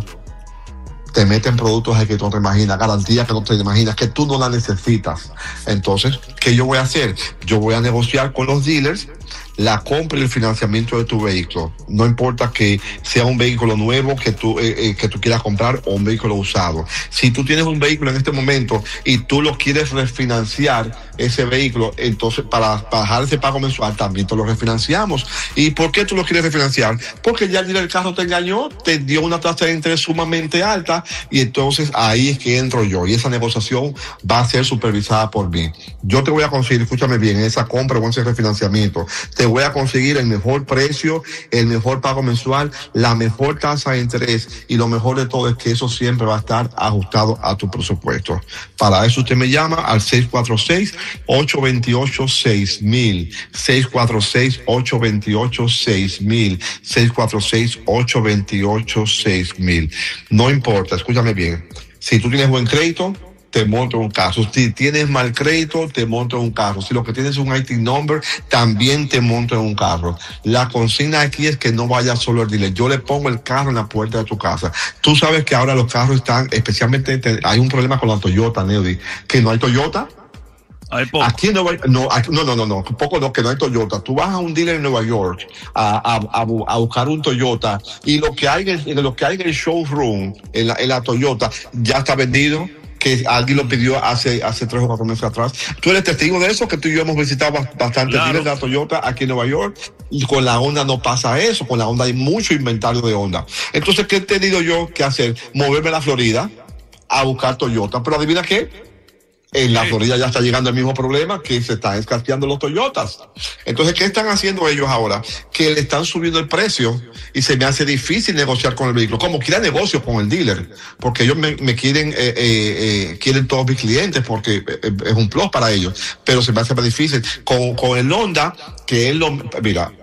Te meten productos que tú no te imaginas, garantías que no te imaginas, que tú no la necesitas. Entonces, ¿qué yo voy a hacer? Yo voy a negociar con los dealers la compra y el financiamiento de tu vehículo. No importa que sea un vehículo nuevo que tú, eh, eh, que tú quieras comprar o un vehículo usado. Si tú tienes un vehículo en este momento y tú lo quieres refinanciar, ese vehículo, entonces para, para bajar ese pago mensual también te lo refinanciamos. ¿Y por qué tú lo quieres refinanciar? Porque ya el dealer del carro te engañó, te dio una tasa de interés sumamente alta y entonces ahí es que entro yo y esa negociación va a ser supervisada por mí. Yo te voy a conseguir, escúchame bien, esa compra o ese refinanciamiento, te voy a conseguir el mejor precio, el mejor pago mensual, la mejor tasa de interés y lo mejor de todo es que eso siempre va a estar ajustado a tu presupuesto. Para eso usted me llama al seis cuatro seis, ocho dos ocho, seis mil, seis cuatro seis, ocho dos ocho, seis mil, seis cuatro seis, ocho dos ocho, seis mil. No importa, escúchame bien, si tú tienes buen crédito, te monto un carro. Si tienes mal crédito, te monto un carro. Si lo que tienes es un I T number, también te monto en un carro. La consigna aquí es que no vayas solo al dealer. Yo le pongo el carro en la puerta de tu casa. Tú sabes que ahora los carros están, especialmente, hay un problema con la Toyota, Neody, que no hay Toyota. Hay poco. Aquí en Nueva York, no, no, no, no, no, poco no, que no hay Toyota. Tú vas a un dealer en Nueva York a, a, a, a buscar un Toyota y lo que hay en, lo que hay en el showroom, en la, en la Toyota, ya está vendido, que alguien lo pidió hace, hace tres o cuatro meses atrás. Tú eres testigo de eso, que tú y yo hemos visitado bastante claro. dealers de la Toyota aquí en Nueva York, y con la Honda no pasa eso, con la Honda hay mucho inventario de Honda. Entonces, ¿qué he tenido yo que hacer? Moverme a la Florida a buscar Toyota, pero adivina qué, en la Florida ya está llegando el mismo problema, que se están escaseando los Toyotas. Entonces, ¿qué están haciendo ellos ahora? Que le están subiendo el precio y se me hace difícil negociar con el vehículo. Como quiera negocio con el dealer, porque ellos me, me quieren, eh, eh, quieren todos mis clientes porque es un plus para ellos, pero se me hace más difícil. Con, con el Honda, que es lo, mira,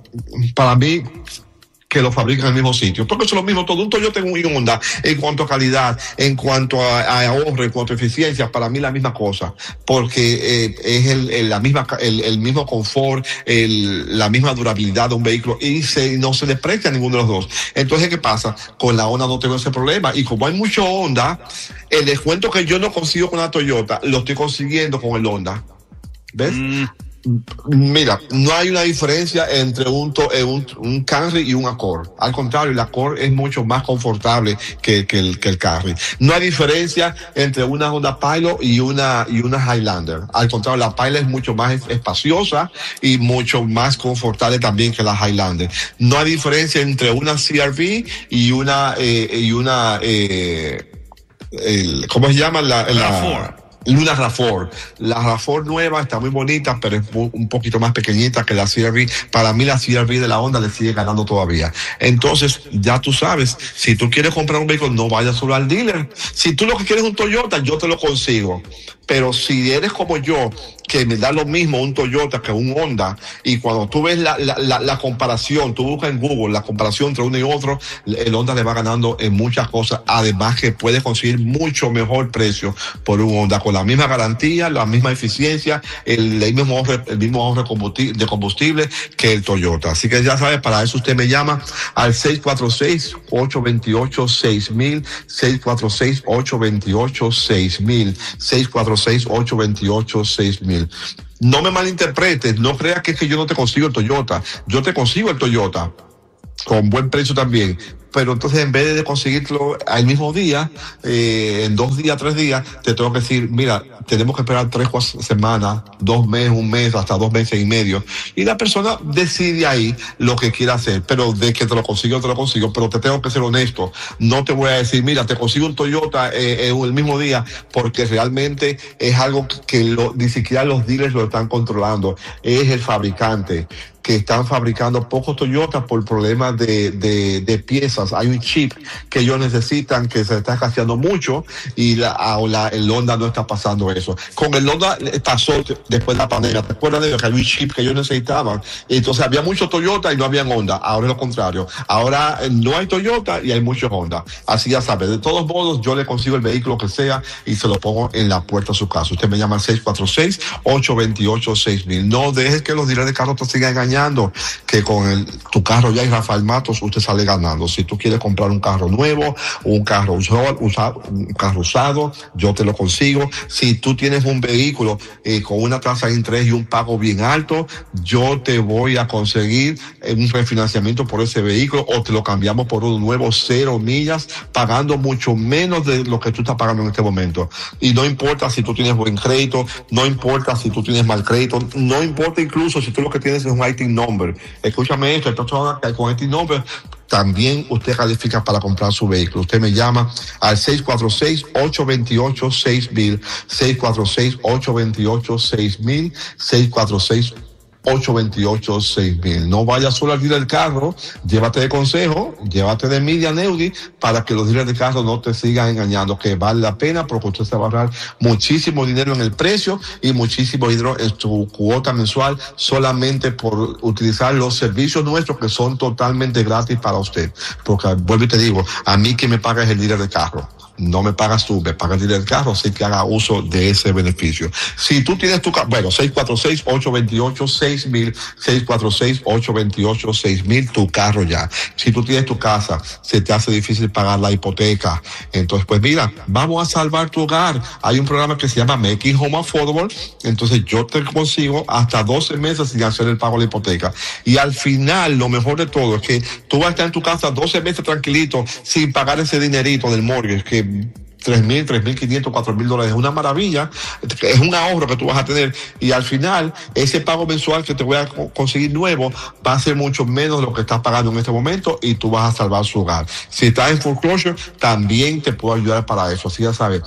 para mí, que lo fabrican en el mismo sitio, porque eso es lo mismo, todo un Toyota y un Honda, en cuanto a calidad, en cuanto a, a ahorro, en cuanto a eficiencia, para mí la misma cosa, porque eh, es el, el, la misma, el, el mismo confort, el, la misma durabilidad de un vehículo, y se, no se desprecia a ninguno de los dos. Entonces, ¿qué pasa? Con la Honda no tengo ese problema, y como hay mucho Honda, el descuento que yo no consigo con la Toyota, lo estoy consiguiendo con el Honda. ¿Ves? Mm. Mira, no hay una diferencia entre un, un, un Camry y un Accord. Al contrario, el Accord es mucho más confortable que, que, el, que el Camry. No hay diferencia entre una Honda Pilot y una, y una Highlander. Al contrario, la Pilot es mucho más espaciosa y mucho más confortable también que la Highlander. No hay diferencia entre una C R V y una, eh, y una, eh, el, ¿cómo se llama? La, la, Una RAV4. La RAV4 nueva está muy bonita, pero es un poquito más pequeñita que la C R V. Para mí la C R V de la Honda le sigue ganando todavía. Entonces, ya tú sabes, si tú quieres comprar un vehículo, no vayas solo al dealer. Si tú lo que quieres es un Toyota, yo te lo consigo. Pero si eres como yo, que me da lo mismo un Toyota que un Honda, y cuando tú ves la, la, la, la comparación, tú buscas en Google la comparación entre uno y otro, el Honda le va ganando en muchas cosas, además que puedes conseguir mucho mejor precio por un Honda, con la misma garantía, la misma eficiencia, el, el mismo ahorro, el mismo ahorro de combustible que el Toyota. Así que ya sabes, para eso usted me llama al seis cuatro seis, ocho dos ocho, seis mil, seis cuatro seis, ocho dos ocho, seis mil, seis cuatro seis, ocho dos ocho, seis mil. No me malinterpretes, no creas que es que yo no te consigo el Toyota. Yo te consigo el Toyota con buen precio también, pero entonces en vez de conseguirlo al mismo día, eh, en dos días, tres días, te tengo que decir, mira, tenemos que esperar tres, cuatro semanas, dos meses, un mes, hasta dos meses y medio, y la persona decide ahí lo que quiere hacer, pero de que te lo consigo, te lo consigo, pero te tengo que ser honesto, no te voy a decir, mira, te consigo un Toyota eh, en el mismo día, porque realmente es algo que lo, ni siquiera los dealers lo están controlando, es el fabricante, que están fabricando pocos Toyotas por problemas de, de, de piezas. Hay un chip que ellos necesitan que se está escaseando mucho y la, la, el Honda no está pasando eso. Con el Honda pasó después de la pandemia. ¿Te acuerdas de ellos? Que había un chip que ellos necesitaban. Entonces había mucho Toyota y no había Honda. Ahora es lo contrario. Ahora no hay Toyota y hay mucho Honda. Así ya sabes. De todos modos, yo le consigo el vehículo que sea y se lo pongo en la puerta de su casa. Usted me llama al seis cuatro seis, ocho dos ocho, seis mil. No dejes que los dealers de carro te sigan engañando, que con el, tu carro ya y Rafael Matos usted sale ganando. Si tú quieres comprar un carro nuevo, un carro usado, usado, un carro usado, yo te lo consigo. Si tú tienes un vehículo eh, con una tasa de interés y un pago bien alto, yo te voy a conseguir un refinanciamiento por ese vehículo o te lo cambiamos por uno nuevo, cero millas, pagando mucho menos de lo que tú estás pagando en este momento. Y no importa si tú tienes buen crédito, no importa si tú tienes mal crédito, no importa incluso si tú lo que tienes es un I T number. Escúchame esto, esta persona que con I T number también usted califica para comprar su vehículo. Usted me llama al seis cuatro seis, ocho dos ocho, seis mil, seis cuatro seis, ocho dos ocho, seis mil, seis cuatro seis, ocho dos ocho, seis mil. No vayas solo al dealer del carro, llévate de consejo, llévate de Media Neudi para que los dealers de carro no te sigan engañando, que vale la pena porque usted se va a ahorrar muchísimo dinero en el precio y muchísimo dinero en su cuota mensual solamente por utilizar los servicios nuestros que son totalmente gratis para usted. Porque vuelvo y te digo, a mí que me paga es el dealer de carro. No me pagas tú, me paga el dealer del carro, así que haga uso de ese beneficio. Si tú tienes tu carro, bueno, seis cuatro seis, ocho dos ocho, seis mil, seis cuatro seis, ocho dos ocho, seis mil, tu carro ya. Si tú tienes tu casa, se te hace difícil pagar la hipoteca, entonces pues mira, vamos a salvar tu hogar. Hay un programa que se llama Making Home Affordable, entonces yo te consigo hasta doce meses sin hacer el pago de la hipoteca. Y al final, lo mejor de todo es que tú vas a estar en tu casa doce meses tranquilito sin pagar ese dinerito del mortgage, que tres mil, tres mil quinientos, cuatro mil dólares. Es una maravilla, es un ahorro que tú vas a tener y al final ese pago mensual que te voy a conseguir nuevo va a ser mucho menos de lo que estás pagando en este momento y tú vas a salvar su hogar. Si estás en foreclosure, también te puedo ayudar para eso. Así ya sabes,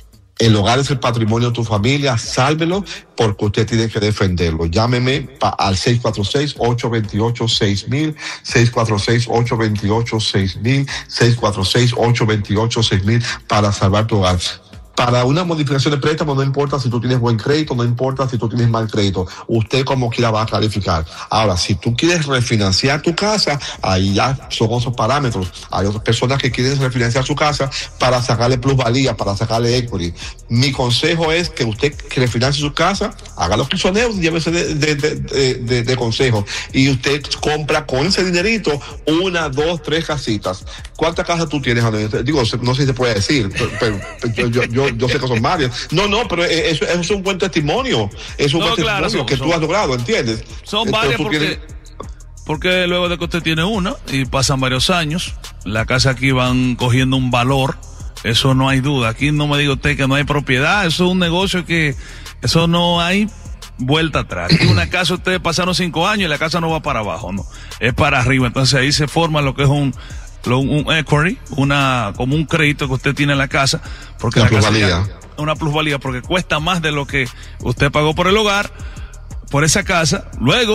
el hogar es el patrimonio de tu familia, sálvelo porque usted tiene que defenderlo. Llámeme pa, al seis cuatro seis, ocho dos ocho, seis mil, seis cuatro seis, ocho dos ocho, seis mil, seis cuatro seis, ocho dos ocho, seis mil para salvar tu hogar. Para una modificación de préstamo no importa si tú tienes buen crédito, no importa si tú tienes mal crédito, usted como quiera va a calificar. Ahora, si tú quieres refinanciar tu casa, ahí ya son esos parámetros. Hay otras personas que quieren refinanciar su casa para sacarle plusvalía, para sacarle equity. Mi consejo es que usted que refinancie su casa, haga los que son euros, llévese de, de, de, de, de, de consejo. Y usted compra con ese dinerito una, dos, tres casitas. ¿Cuántas casas tú tienes, Andrés? Digo, no sé si se puede decir, pero, pero yo, yo Yo sé que son varias. No, no, pero eso, eso es un buen testimonio. Es un no, buen claro, testimonio son, que son, tú has logrado, ¿entiendes? Son varias porque, tienes... porque luego de que usted tiene una y pasan varios años, la casa aquí van cogiendo un valor. Eso no hay duda. Aquí no me diga usted que no hay propiedad. Eso es un negocio que eso no hay vuelta atrás. Aquí una casa ustedes pasaron cinco años y la casa no va para abajo, no. Es para arriba. Entonces ahí se forma lo que es un un equity, una, como un crédito que usted tiene en la casa, porque una la plusvalía. Casa ya, una plusvalía, porque cuesta más de lo que usted pagó por el hogar, por esa casa. Luego,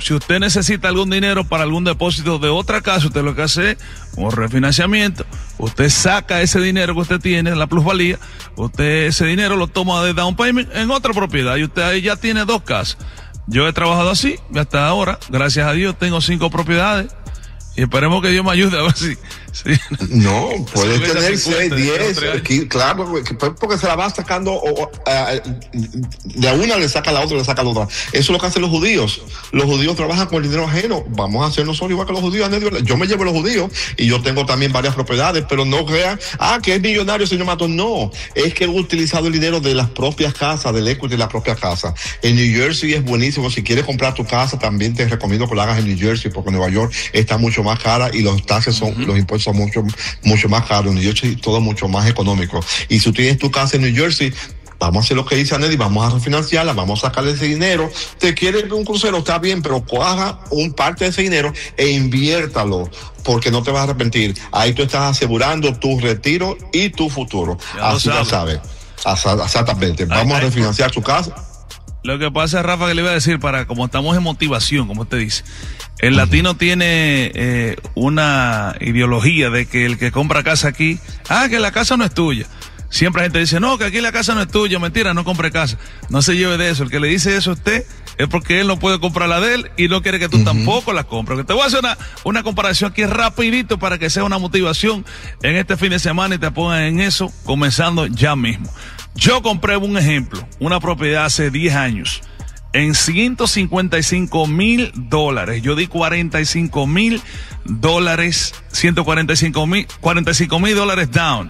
si usted necesita algún dinero para algún depósito de otra casa, usted lo que hace es un refinanciamiento. Usted saca ese dinero que usted tiene, la plusvalía, usted ese dinero lo toma de down payment en otra propiedad y usted ahí ya tiene dos casas. Yo he trabajado así y hasta ahora, gracias a Dios, tengo cinco propiedades. Y esperemos que Dios me ayude a ver si... si no, puede tener seis, diez, claro, porque se la va sacando, o, uh, de una le saca a la otra, le saca a la otra. Eso es lo que hacen los judíos. Los judíos trabajan con el dinero ajeno. Vamos a hacer nosotros igual que los judíos. Yo me llevo a los judíos y yo tengo también varias propiedades, pero no crean, ah, que es millonario, señor Matos. No, es que he utilizado el dinero de las propias casas, del equity de la propia casa. En New Jersey es buenísimo. Si quieres comprar tu casa, también te recomiendo que lo hagas en New Jersey, porque Nueva York está mucho más cara y los taxes son, uh-huh. los impuestos son mucho, mucho más caros. En New Jersey todo mucho más económico. Y si tú tienes tu casa en New Jersey, vamos a hacer lo que dice Anedy, vamos a refinanciarla, vamos a sacarle ese dinero. Te quieres un crucero, está bien, pero coja un parte de ese dinero e inviértalo, porque no te vas a arrepentir. Ahí tú estás asegurando tu retiro y tu futuro. Ya así lo sabes. Exactamente. Vamos ay, a refinanciar ay, su casa. Lo que pasa, Rafa, que le iba a decir, para como estamos en motivación, como usted dice, el latino uh-huh. tiene eh, una ideología de que el que compra casa aquí, ah, que la casa no es tuya. Siempre la gente dice, no, que aquí la casa no es tuya, mentira, no compre casa. No se lleve de eso. El que le dice eso a usted es porque él no puede comprar la de él y no quiere que tú uh-huh. tampoco la compres. Que te voy a hacer una, una comparación aquí rapidito para que sea una motivación en este fin de semana y te pongan en eso, comenzando ya mismo. Yo compré un ejemplo, una propiedad hace diez años, en ciento cincuenta y cinco mil dólares. Yo di cuarenta y cinco mil dólares, ciento cuarenta y cinco mil, cuarenta y cinco mil dólares down.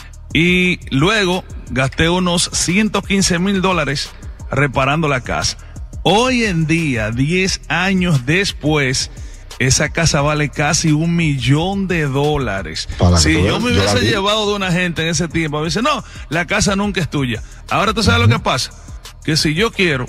Y luego gasté unos ciento quince mil dólares reparando la casa. Hoy en día, diez años después, esa casa vale casi un millón de dólares. Para si yo me hubiese yo llevado de una gente en ese tiempo, me dice, no, la casa nunca es tuya. Ahora tú sabes uh-huh. lo que pasa, que si yo quiero,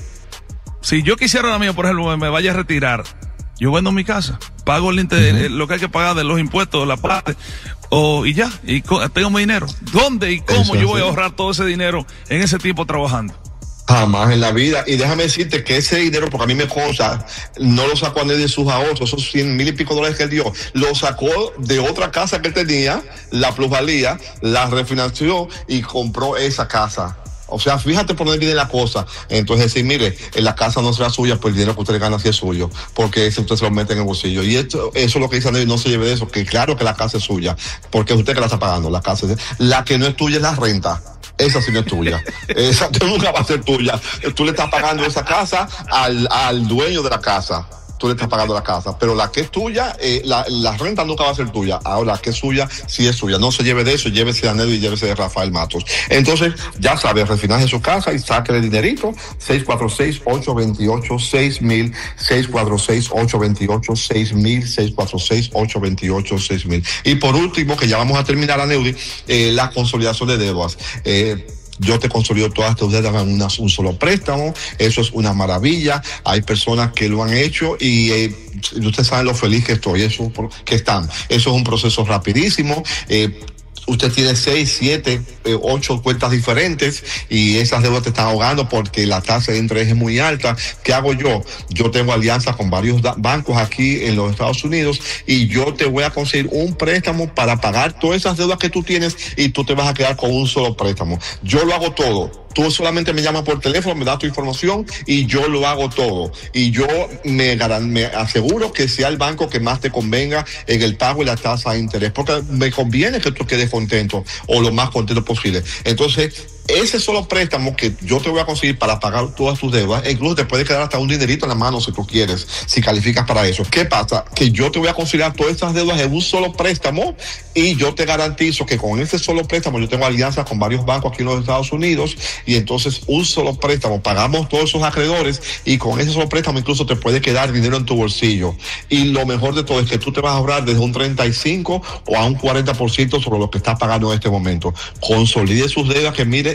si yo quisiera ahora mismo, por ejemplo, me vaya a retirar, yo vendo mi casa, pago el interés, uh-huh. lo que hay que pagar de los impuestos, de la parte, o, y ya, y tengo mi dinero. ¿Dónde y cómo Eso yo voy sí. a ahorrar todo ese dinero en ese tiempo trabajando? Jamás en la vida. Y déjame decirte que ese dinero, porque a mí me consta, no lo sacó a nadie de sus ahorros, esos cien mil y pico dólares que él dio, lo sacó de otra casa que él tenía, la plusvalía, la refinanció y compró esa casa. O sea, fíjate por dónde viene la cosa. Entonces, decir, mire, en la casa no será suya, pues el dinero que usted le gana sí es suyo, porque ese usted se lo mete en el bolsillo. Y esto, eso es lo que dice Andy, no se lleve de eso, que claro que la casa es suya, porque es usted que la está pagando, la casa es, la que no es tuya es la renta. Esa sí no es tuya. Esa nunca va a ser tuya. Tú le estás pagando esa casa al, al dueño de la casa. Tú le estás pagando la casa. Pero la que es tuya, eh, la, la renta nunca va a ser tuya. Ahora, la que es suya, sí es suya. No se lleve de eso, llévese de Anel y llévese de Rafael Matos. Entonces, ya sabes, refinaje su casa y saque el dinerito. seis cuatro seis, ocho dos ocho, seis mil, seis cuatro seis, ocho dos ocho, seis mil, seis cuatro seis, ocho dos ocho, seis mil. Y por último, que ya vamos a terminar, Aneudi, eh, la consolidación de deudas. Eh, Yo te consolido todas tus deudas en una, un solo préstamo. Eso es una maravilla. Hay personas que lo han hecho y eh, ustedes saben lo feliz que estoy, eso que están. Eso es un proceso rapidísimo. Eh, Usted tiene seis, siete, eh, ocho cuentas diferentes y esas deudas te están ahogando porque la tasa de interés es muy alta. ¿Qué hago yo? Yo tengo alianzas con varios da- bancos aquí en los Estados Unidos y yo te voy a conseguir un préstamo para pagar todas esas deudas que tú tienes y tú te vas a quedar con un solo préstamo. Yo lo hago todo. Tú solamente me llamas por teléfono, me das tu información y yo lo hago todo. Y yo me, me aseguro que sea el banco que más te convenga en el pago y la tasa de interés. Porque me conviene que tú quedes contento o lo más contento posible. Entonces, ese solo préstamo que yo te voy a conseguir para pagar todas tus deudas, e incluso te puede quedar hasta un dinerito en la mano si tú quieres, si calificas para eso. ¿Qué pasa? Que yo te voy a considerar todas esas deudas en un solo préstamo y yo te garantizo que con ese solo préstamo, yo tengo alianzas con varios bancos aquí en los Estados Unidos y entonces un solo préstamo, pagamos todos esos acreedores y con ese solo préstamo incluso te puede quedar dinero en tu bolsillo. Y lo mejor de todo es que tú te vas a ahorrar desde un treinta y cinco o a un cuarenta por ciento sobre lo que estás pagando en este momento. Consolide sus deudas, que mire,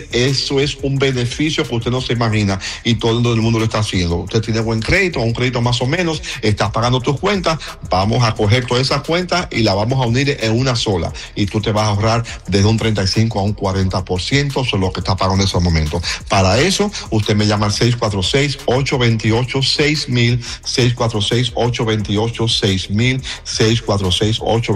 mire, eso es un beneficio que usted no se imagina y todo el mundo lo está haciendo. Usted tiene buen crédito, un crédito más o menos, estás pagando tus cuentas, vamos a coger todas esas cuentas y las vamos a unir en una sola y tú te vas a ahorrar desde un treinta y cinco a un cuarenta por ciento sobre lo que está pagando en esos momentos. Para eso, usted me llama al seis cuatro seis, ocho dos ocho, seis mil, seis cuatro seis, ocho dos ocho, seis mil, seis cuatro seis, ocho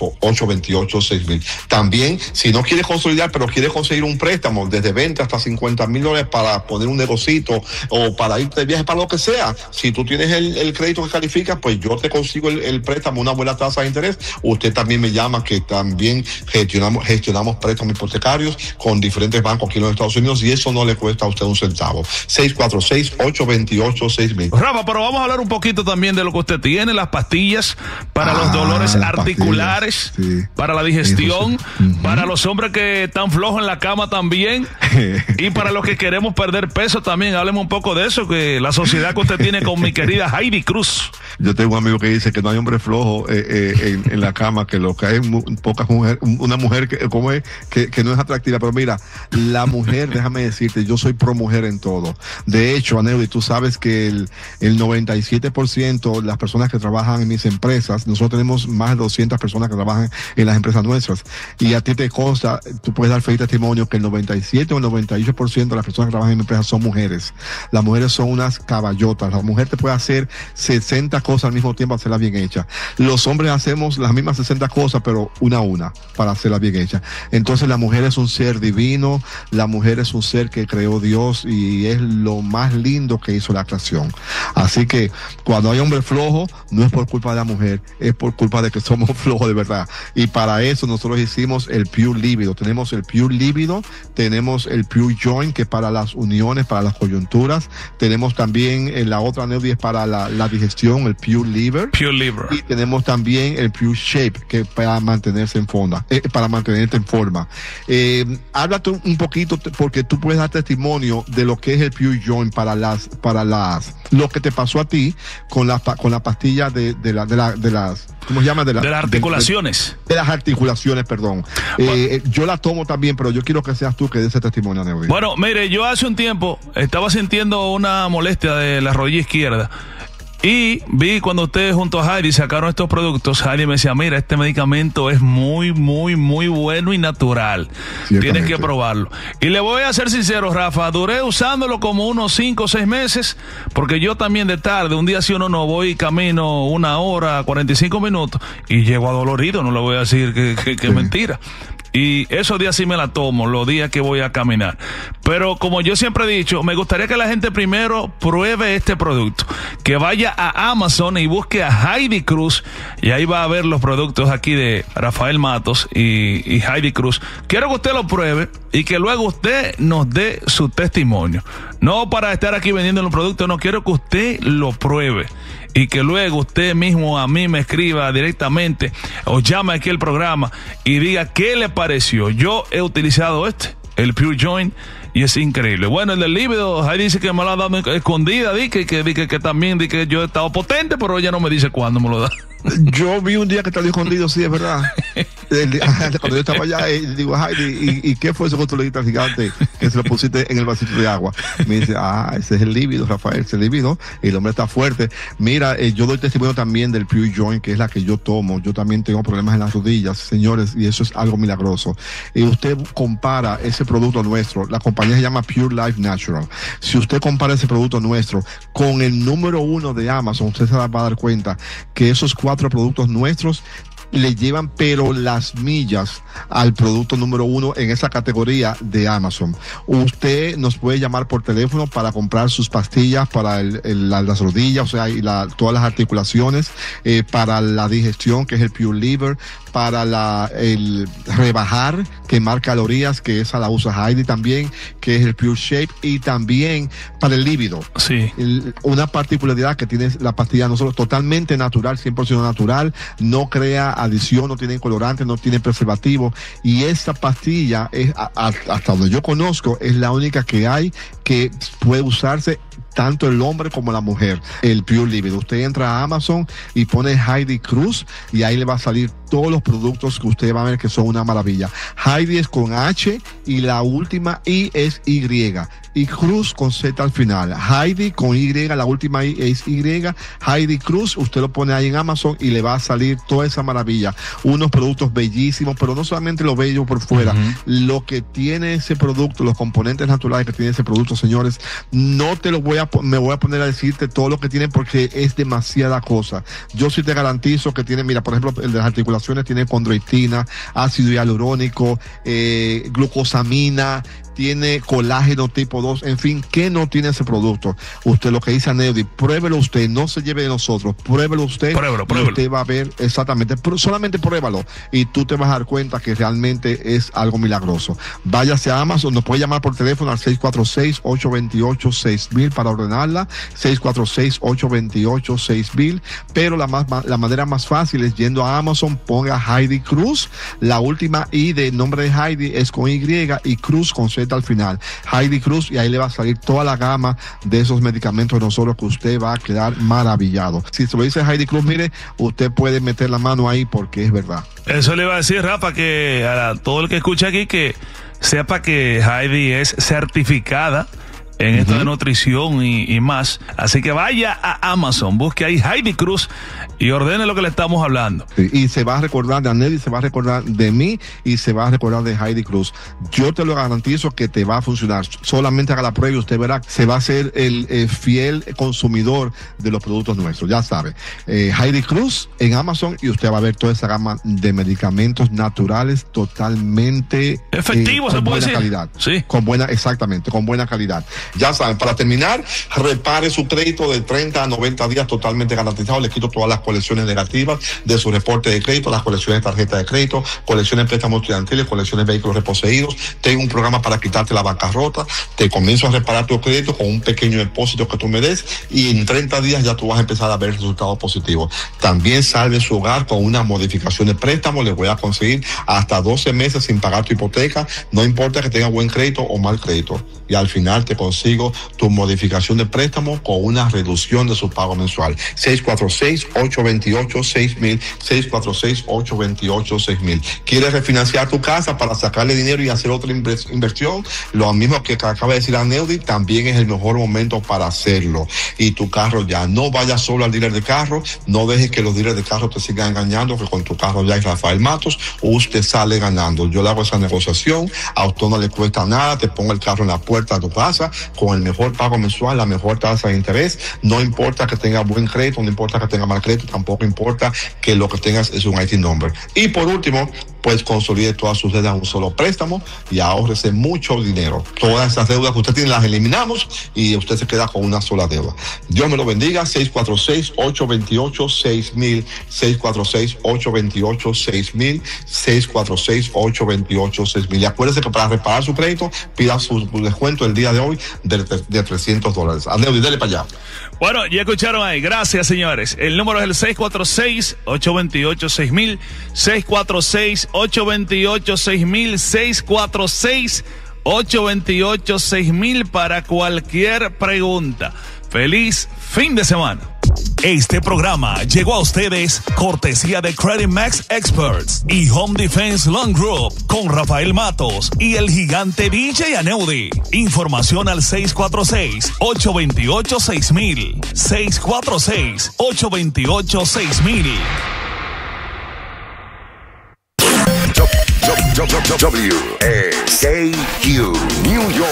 dos ocho, seis mil. También, si no quiere consolidar, pero quiere conseguir un préstamo desde veinte hasta cincuenta mil dólares para poner un negocito o para irte de viaje, para lo que sea, si tú tienes el, el crédito que califica, pues yo te consigo el, el préstamo, una buena tasa de interés. Usted también me llama, que también gestionamos, gestionamos préstamos hipotecarios con diferentes bancos aquí en los Estados Unidos y eso no le cuesta a usted un centavo. seis cuatro seis, ocho dos ocho, seis mil. Rafa, pero vamos a hablar un poquito también de lo que usted tiene, las pastillas para ah, los dolores articulares, sí. Para la digestión, sí. uh-huh. Para los hombres que están flojos en la cama también y para los que queremos perder peso también. Hablemos un poco de eso, que la sociedad que usted tiene con mi querida Heidi Cruz. Yo tengo un amigo que dice que no hay hombre flojo eh, eh, en, en la cama, que lo que hay es pocas mujeres, una mujer que, ¿cómo es? Que, que no es atractiva. Pero mira, la mujer, déjame decirte, yo soy pro mujer en todo. De hecho, Aneudi, tú sabes que el, el noventa y siete por ciento de las personas que trabajan en mis empresas, nosotros tenemos más de doscientas personas que trabajan en las empresas nuestras, y a ti te consta, tú puedes dar fe y testimonio que el noventa y siete o el noventa y ocho por ciento de las personas que trabajan en mi empresa son mujeres. Las mujeres son unas caballotas. La mujer te puede hacer sesenta cosas al mismo tiempo, hacerlas bien hechas. Los hombres hacemos las mismas sesenta cosas, pero una a una, para hacerlas bien hechas. Entonces la mujer es un ser divino, la mujer es un ser que creó Dios y es lo más lindo que hizo la creación. Así que cuando hay hombre flojo, no es por culpa de la mujer, es por culpa de que somos flojos de verdad. Y para eso nosotros hicimos el Pure Líbido. Tenemos el Pure Líbido, tenemos el Pure Joint, que es para las uniones, para las coyunturas. Tenemos también eh, la otra Neudi es para la, la digestión, el Pure Liver. Pure Liver. Y tenemos también el Pure Shape, que es para mantenerse en forma, eh, para mantenerte en forma. Eh, háblate un poquito, porque tú puedes dar testimonio de lo que es el Pure Joint para las, para las, lo que te pasó a ti con la, con la pastilla de, de la, de la, de las, ¿cómo se llama? De, la, de las articulaciones. De, de las articulaciones, perdón. Bueno, eh, yo la tomo también, pero yo quiero que seas tú que des ese testimonio, Neudi. Bueno, mire, yo hace un tiempo estaba sintiendo una molestia de la rodilla izquierda. Y vi cuando ustedes junto a Heidi sacaron estos productos, Heidi me decía, mira, este medicamento es muy, muy, muy bueno y natural. Tienes que probarlo. Y le voy a ser sincero, Rafa, duré usándolo como unos cinco o seis meses, porque yo también de tarde, un día sí o no, no voy camino una hora, cuarenta y cinco minutos, y llego adolorido, no le voy a decir que, que, que sí. Mentira. Y esos días sí me la tomo, los días que voy a caminar. Pero como yo siempre he dicho, me gustaría que la gente primero pruebe este producto. Que vaya a Amazon y busque a Heidi Cruz. Y ahí va a ver los productos aquí de Rafael Matos y, y Heidi Cruz. Quiero que usted lo pruebe y que luego usted nos dé su testimonio. No para estar aquí vendiendo los productos, no, quiero que usted lo pruebe. Y que luego usted mismo a mí me escriba directamente o llame aquí al programa y diga qué le pareció. Yo he utilizado este, el Pure Joint, y es increíble. Bueno, el del líbido, ahí dice que me lo ha dado escondida, di que, que, que, que también di que yo he estado potente, pero ella no me dice cuándo me lo da. Yo vi un día que estaba escondido, sí, es verdad. Cuando yo estaba allá, eh, digo, ay, ¿y, ¿y qué fue eso que tú le diste al gigante que se lo pusiste en el vasito de agua? Me dice, ah, ese es el líbido, Rafael, ese es el líbido, y el hombre está fuerte. Mira, eh, yo doy testimonio también del Pure Joint, que es la que yo tomo. Yo también tengo problemas en las rodillas, señores, y eso es algo milagroso. Y usted compara ese producto nuestro, la compañía se llama Pure Life Natural. Si usted compara ese producto nuestro con el número uno de Amazon, usted se va a dar cuenta que esos cuatro Cuatro productos nuestros le llevan pero las millas al producto número uno en esa categoría de Amazon. Usted nos puede llamar por teléfono para comprar sus pastillas para el, el, la, las rodillas, o sea, y la, todas las articulaciones, eh, para la digestión, que es el Pure Liver, para la, el rebajar, quemar calorías, que esa la usa Heidi también, que es el Pure Shape, y también para el líbido. Sí. El, una particularidad que tiene la pastilla nosotros, totalmente natural, cien por ciento natural, no crea adición, no tiene colorante, no tiene preservativo, y esta pastilla es, a, a, hasta donde yo conozco, es la única que hay que puede usarse tanto el hombre como la mujer, el Pure Libido. Usted entra a Amazon y pone Heidi Cruz y ahí le va a salir todos los productos que usted va a ver que son una maravilla. Heidi es con H y la última I es Y. Y Cruz con Z al final. Heidi con Y, la última I es Y. Heidi Cruz, usted lo pone ahí en Amazon y le va a salir toda esa maravilla. Unos productos bellísimos, pero no solamente lo bello por fuera, uh-huh. lo que tiene ese producto, los componentes naturales que tiene ese producto, señores, no te lo voy a, me voy a poner a decirte todo lo que tiene porque es demasiada cosa. Yo sí te garantizo que tiene, mira, por ejemplo, el de las articulaciones tiene condroitina, ácido hialurónico, eh, glucosamina, tiene colágeno tipo dos, en fin, ¿qué no tiene ese producto? Usted lo que dice a Neody, pruébelo usted, no se lleve de nosotros, pruébelo usted, pruébelo, pruébelo. Usted va a ver exactamente, solamente pruébalo y tú te vas a dar cuenta que realmente es algo milagroso. Váyase a Amazon, nos puede llamar por teléfono al seis cuatro seis, ocho dos ocho, seis mil para ordenarla, seis cuatro seis, ocho dos ocho, seis mil, pero la, más, la manera más fácil es yendo a Amazon, ponga Heidi Cruz, la última I de nombre de Heidi es con Y y Cruz con Z al final, Heidi Cruz, y ahí le va a salir toda la gama de esos medicamentos de nosotros que usted va a quedar maravillado. Si se lo dice Heidi Cruz, mire, usted puede meter la mano ahí porque es verdad. Eso le iba a decir, Rafa, que a todo el que escucha aquí que sepa que Heidi es certificada en esto uh-huh. de nutrición y, y más. Así que vaya a Amazon, busque ahí Heidi Cruz y ordene lo que le estamos hablando. Sí, y se va a recordar de Anel y se va a recordar de mí y se va a recordar de Heidi Cruz. Yo te lo garantizo que te va a funcionar. Solamente haga la prueba y usted verá que se va a ser el eh, fiel consumidor de los productos nuestros. Ya sabe, eh, Heidi Cruz en Amazon y usted va a ver toda esa gama de medicamentos naturales totalmente efectivos, eh, con se puede buena decir. calidad. Sí. Con buena, exactamente, con buena calidad. Ya saben, para terminar, repare su crédito de treinta a noventa días totalmente garantizado. Le quito todas las colecciones negativas de su reporte de crédito, las colecciones de tarjeta de crédito, colecciones de préstamos estudiantiles, colecciones de vehículos reposeídos. Tengo un programa para quitarte la bancarrota. Te comienzo a reparar tu crédito con un pequeño depósito que tú me des y en treinta días ya tú vas a empezar a ver resultados positivos. También salve su hogar con una modificación de préstamo. Le voy a conseguir hasta doce meses sin pagar tu hipoteca. No importa que tenga buen crédito o mal crédito. Y al final te consigo tu modificación de préstamo con una reducción de su pago mensual. seis cuatro seis, ocho dos ocho, seis mil, seis cuatro seis, ocho dos ocho, seis mil. ¿Quieres refinanciar tu casa para sacarle dinero y hacer otra inversión? Lo mismo que acaba de decir Aneudi, también es el mejor momento para hacerlo. Y tu carro ya, no vayas solo al dealer de carro, no dejes que los dealers de carro te sigan engañando, que con tu carro ya es Rafael Matos, usted sale ganando. Yo le hago esa negociación, a usted no le cuesta nada, te pongo el carro en la puerta de tu casa con el mejor pago mensual, la mejor tasa de interés. No importa que tenga buen crédito, no importa que tenga mal crédito, tampoco importa que lo que tengas es un I T number. Y por último, pues consolide todas sus deudas en un solo préstamo y ahórrese mucho dinero. Todas esas deudas que usted tiene las eliminamos y usted se queda con una sola deuda. Dios me lo bendiga. seis cuatro seis, ocho dos ocho, seis mil, seis cuatro seis, ocho dos ocho, seis mil, seis cuatro seis, ocho dos ocho, seis mil. Y acuérdese que para reparar su crédito, pida su descuento el día de hoy de, de trescientos dólares. Aneudi, dele para allá. Bueno, ya escucharon ahí. Gracias, señores. El número es el seis cuatro seis, ocho dos ocho, seis mil, seis cuatro seis, ocho dos ocho, seis mil, seis cuatro seis, ocho dos ocho, seis mil para cualquier pregunta. Feliz fin de semana. Este programa llegó a ustedes cortesía de Credit Max Experts y Home Defense Loan Group con Rafael Matos y el gigante D J Aneudi. Información al seis cuatro seis, ocho dos ocho, seis mil, seis cuatro seis, ocho dos ocho, seis mil. W A K Q New York.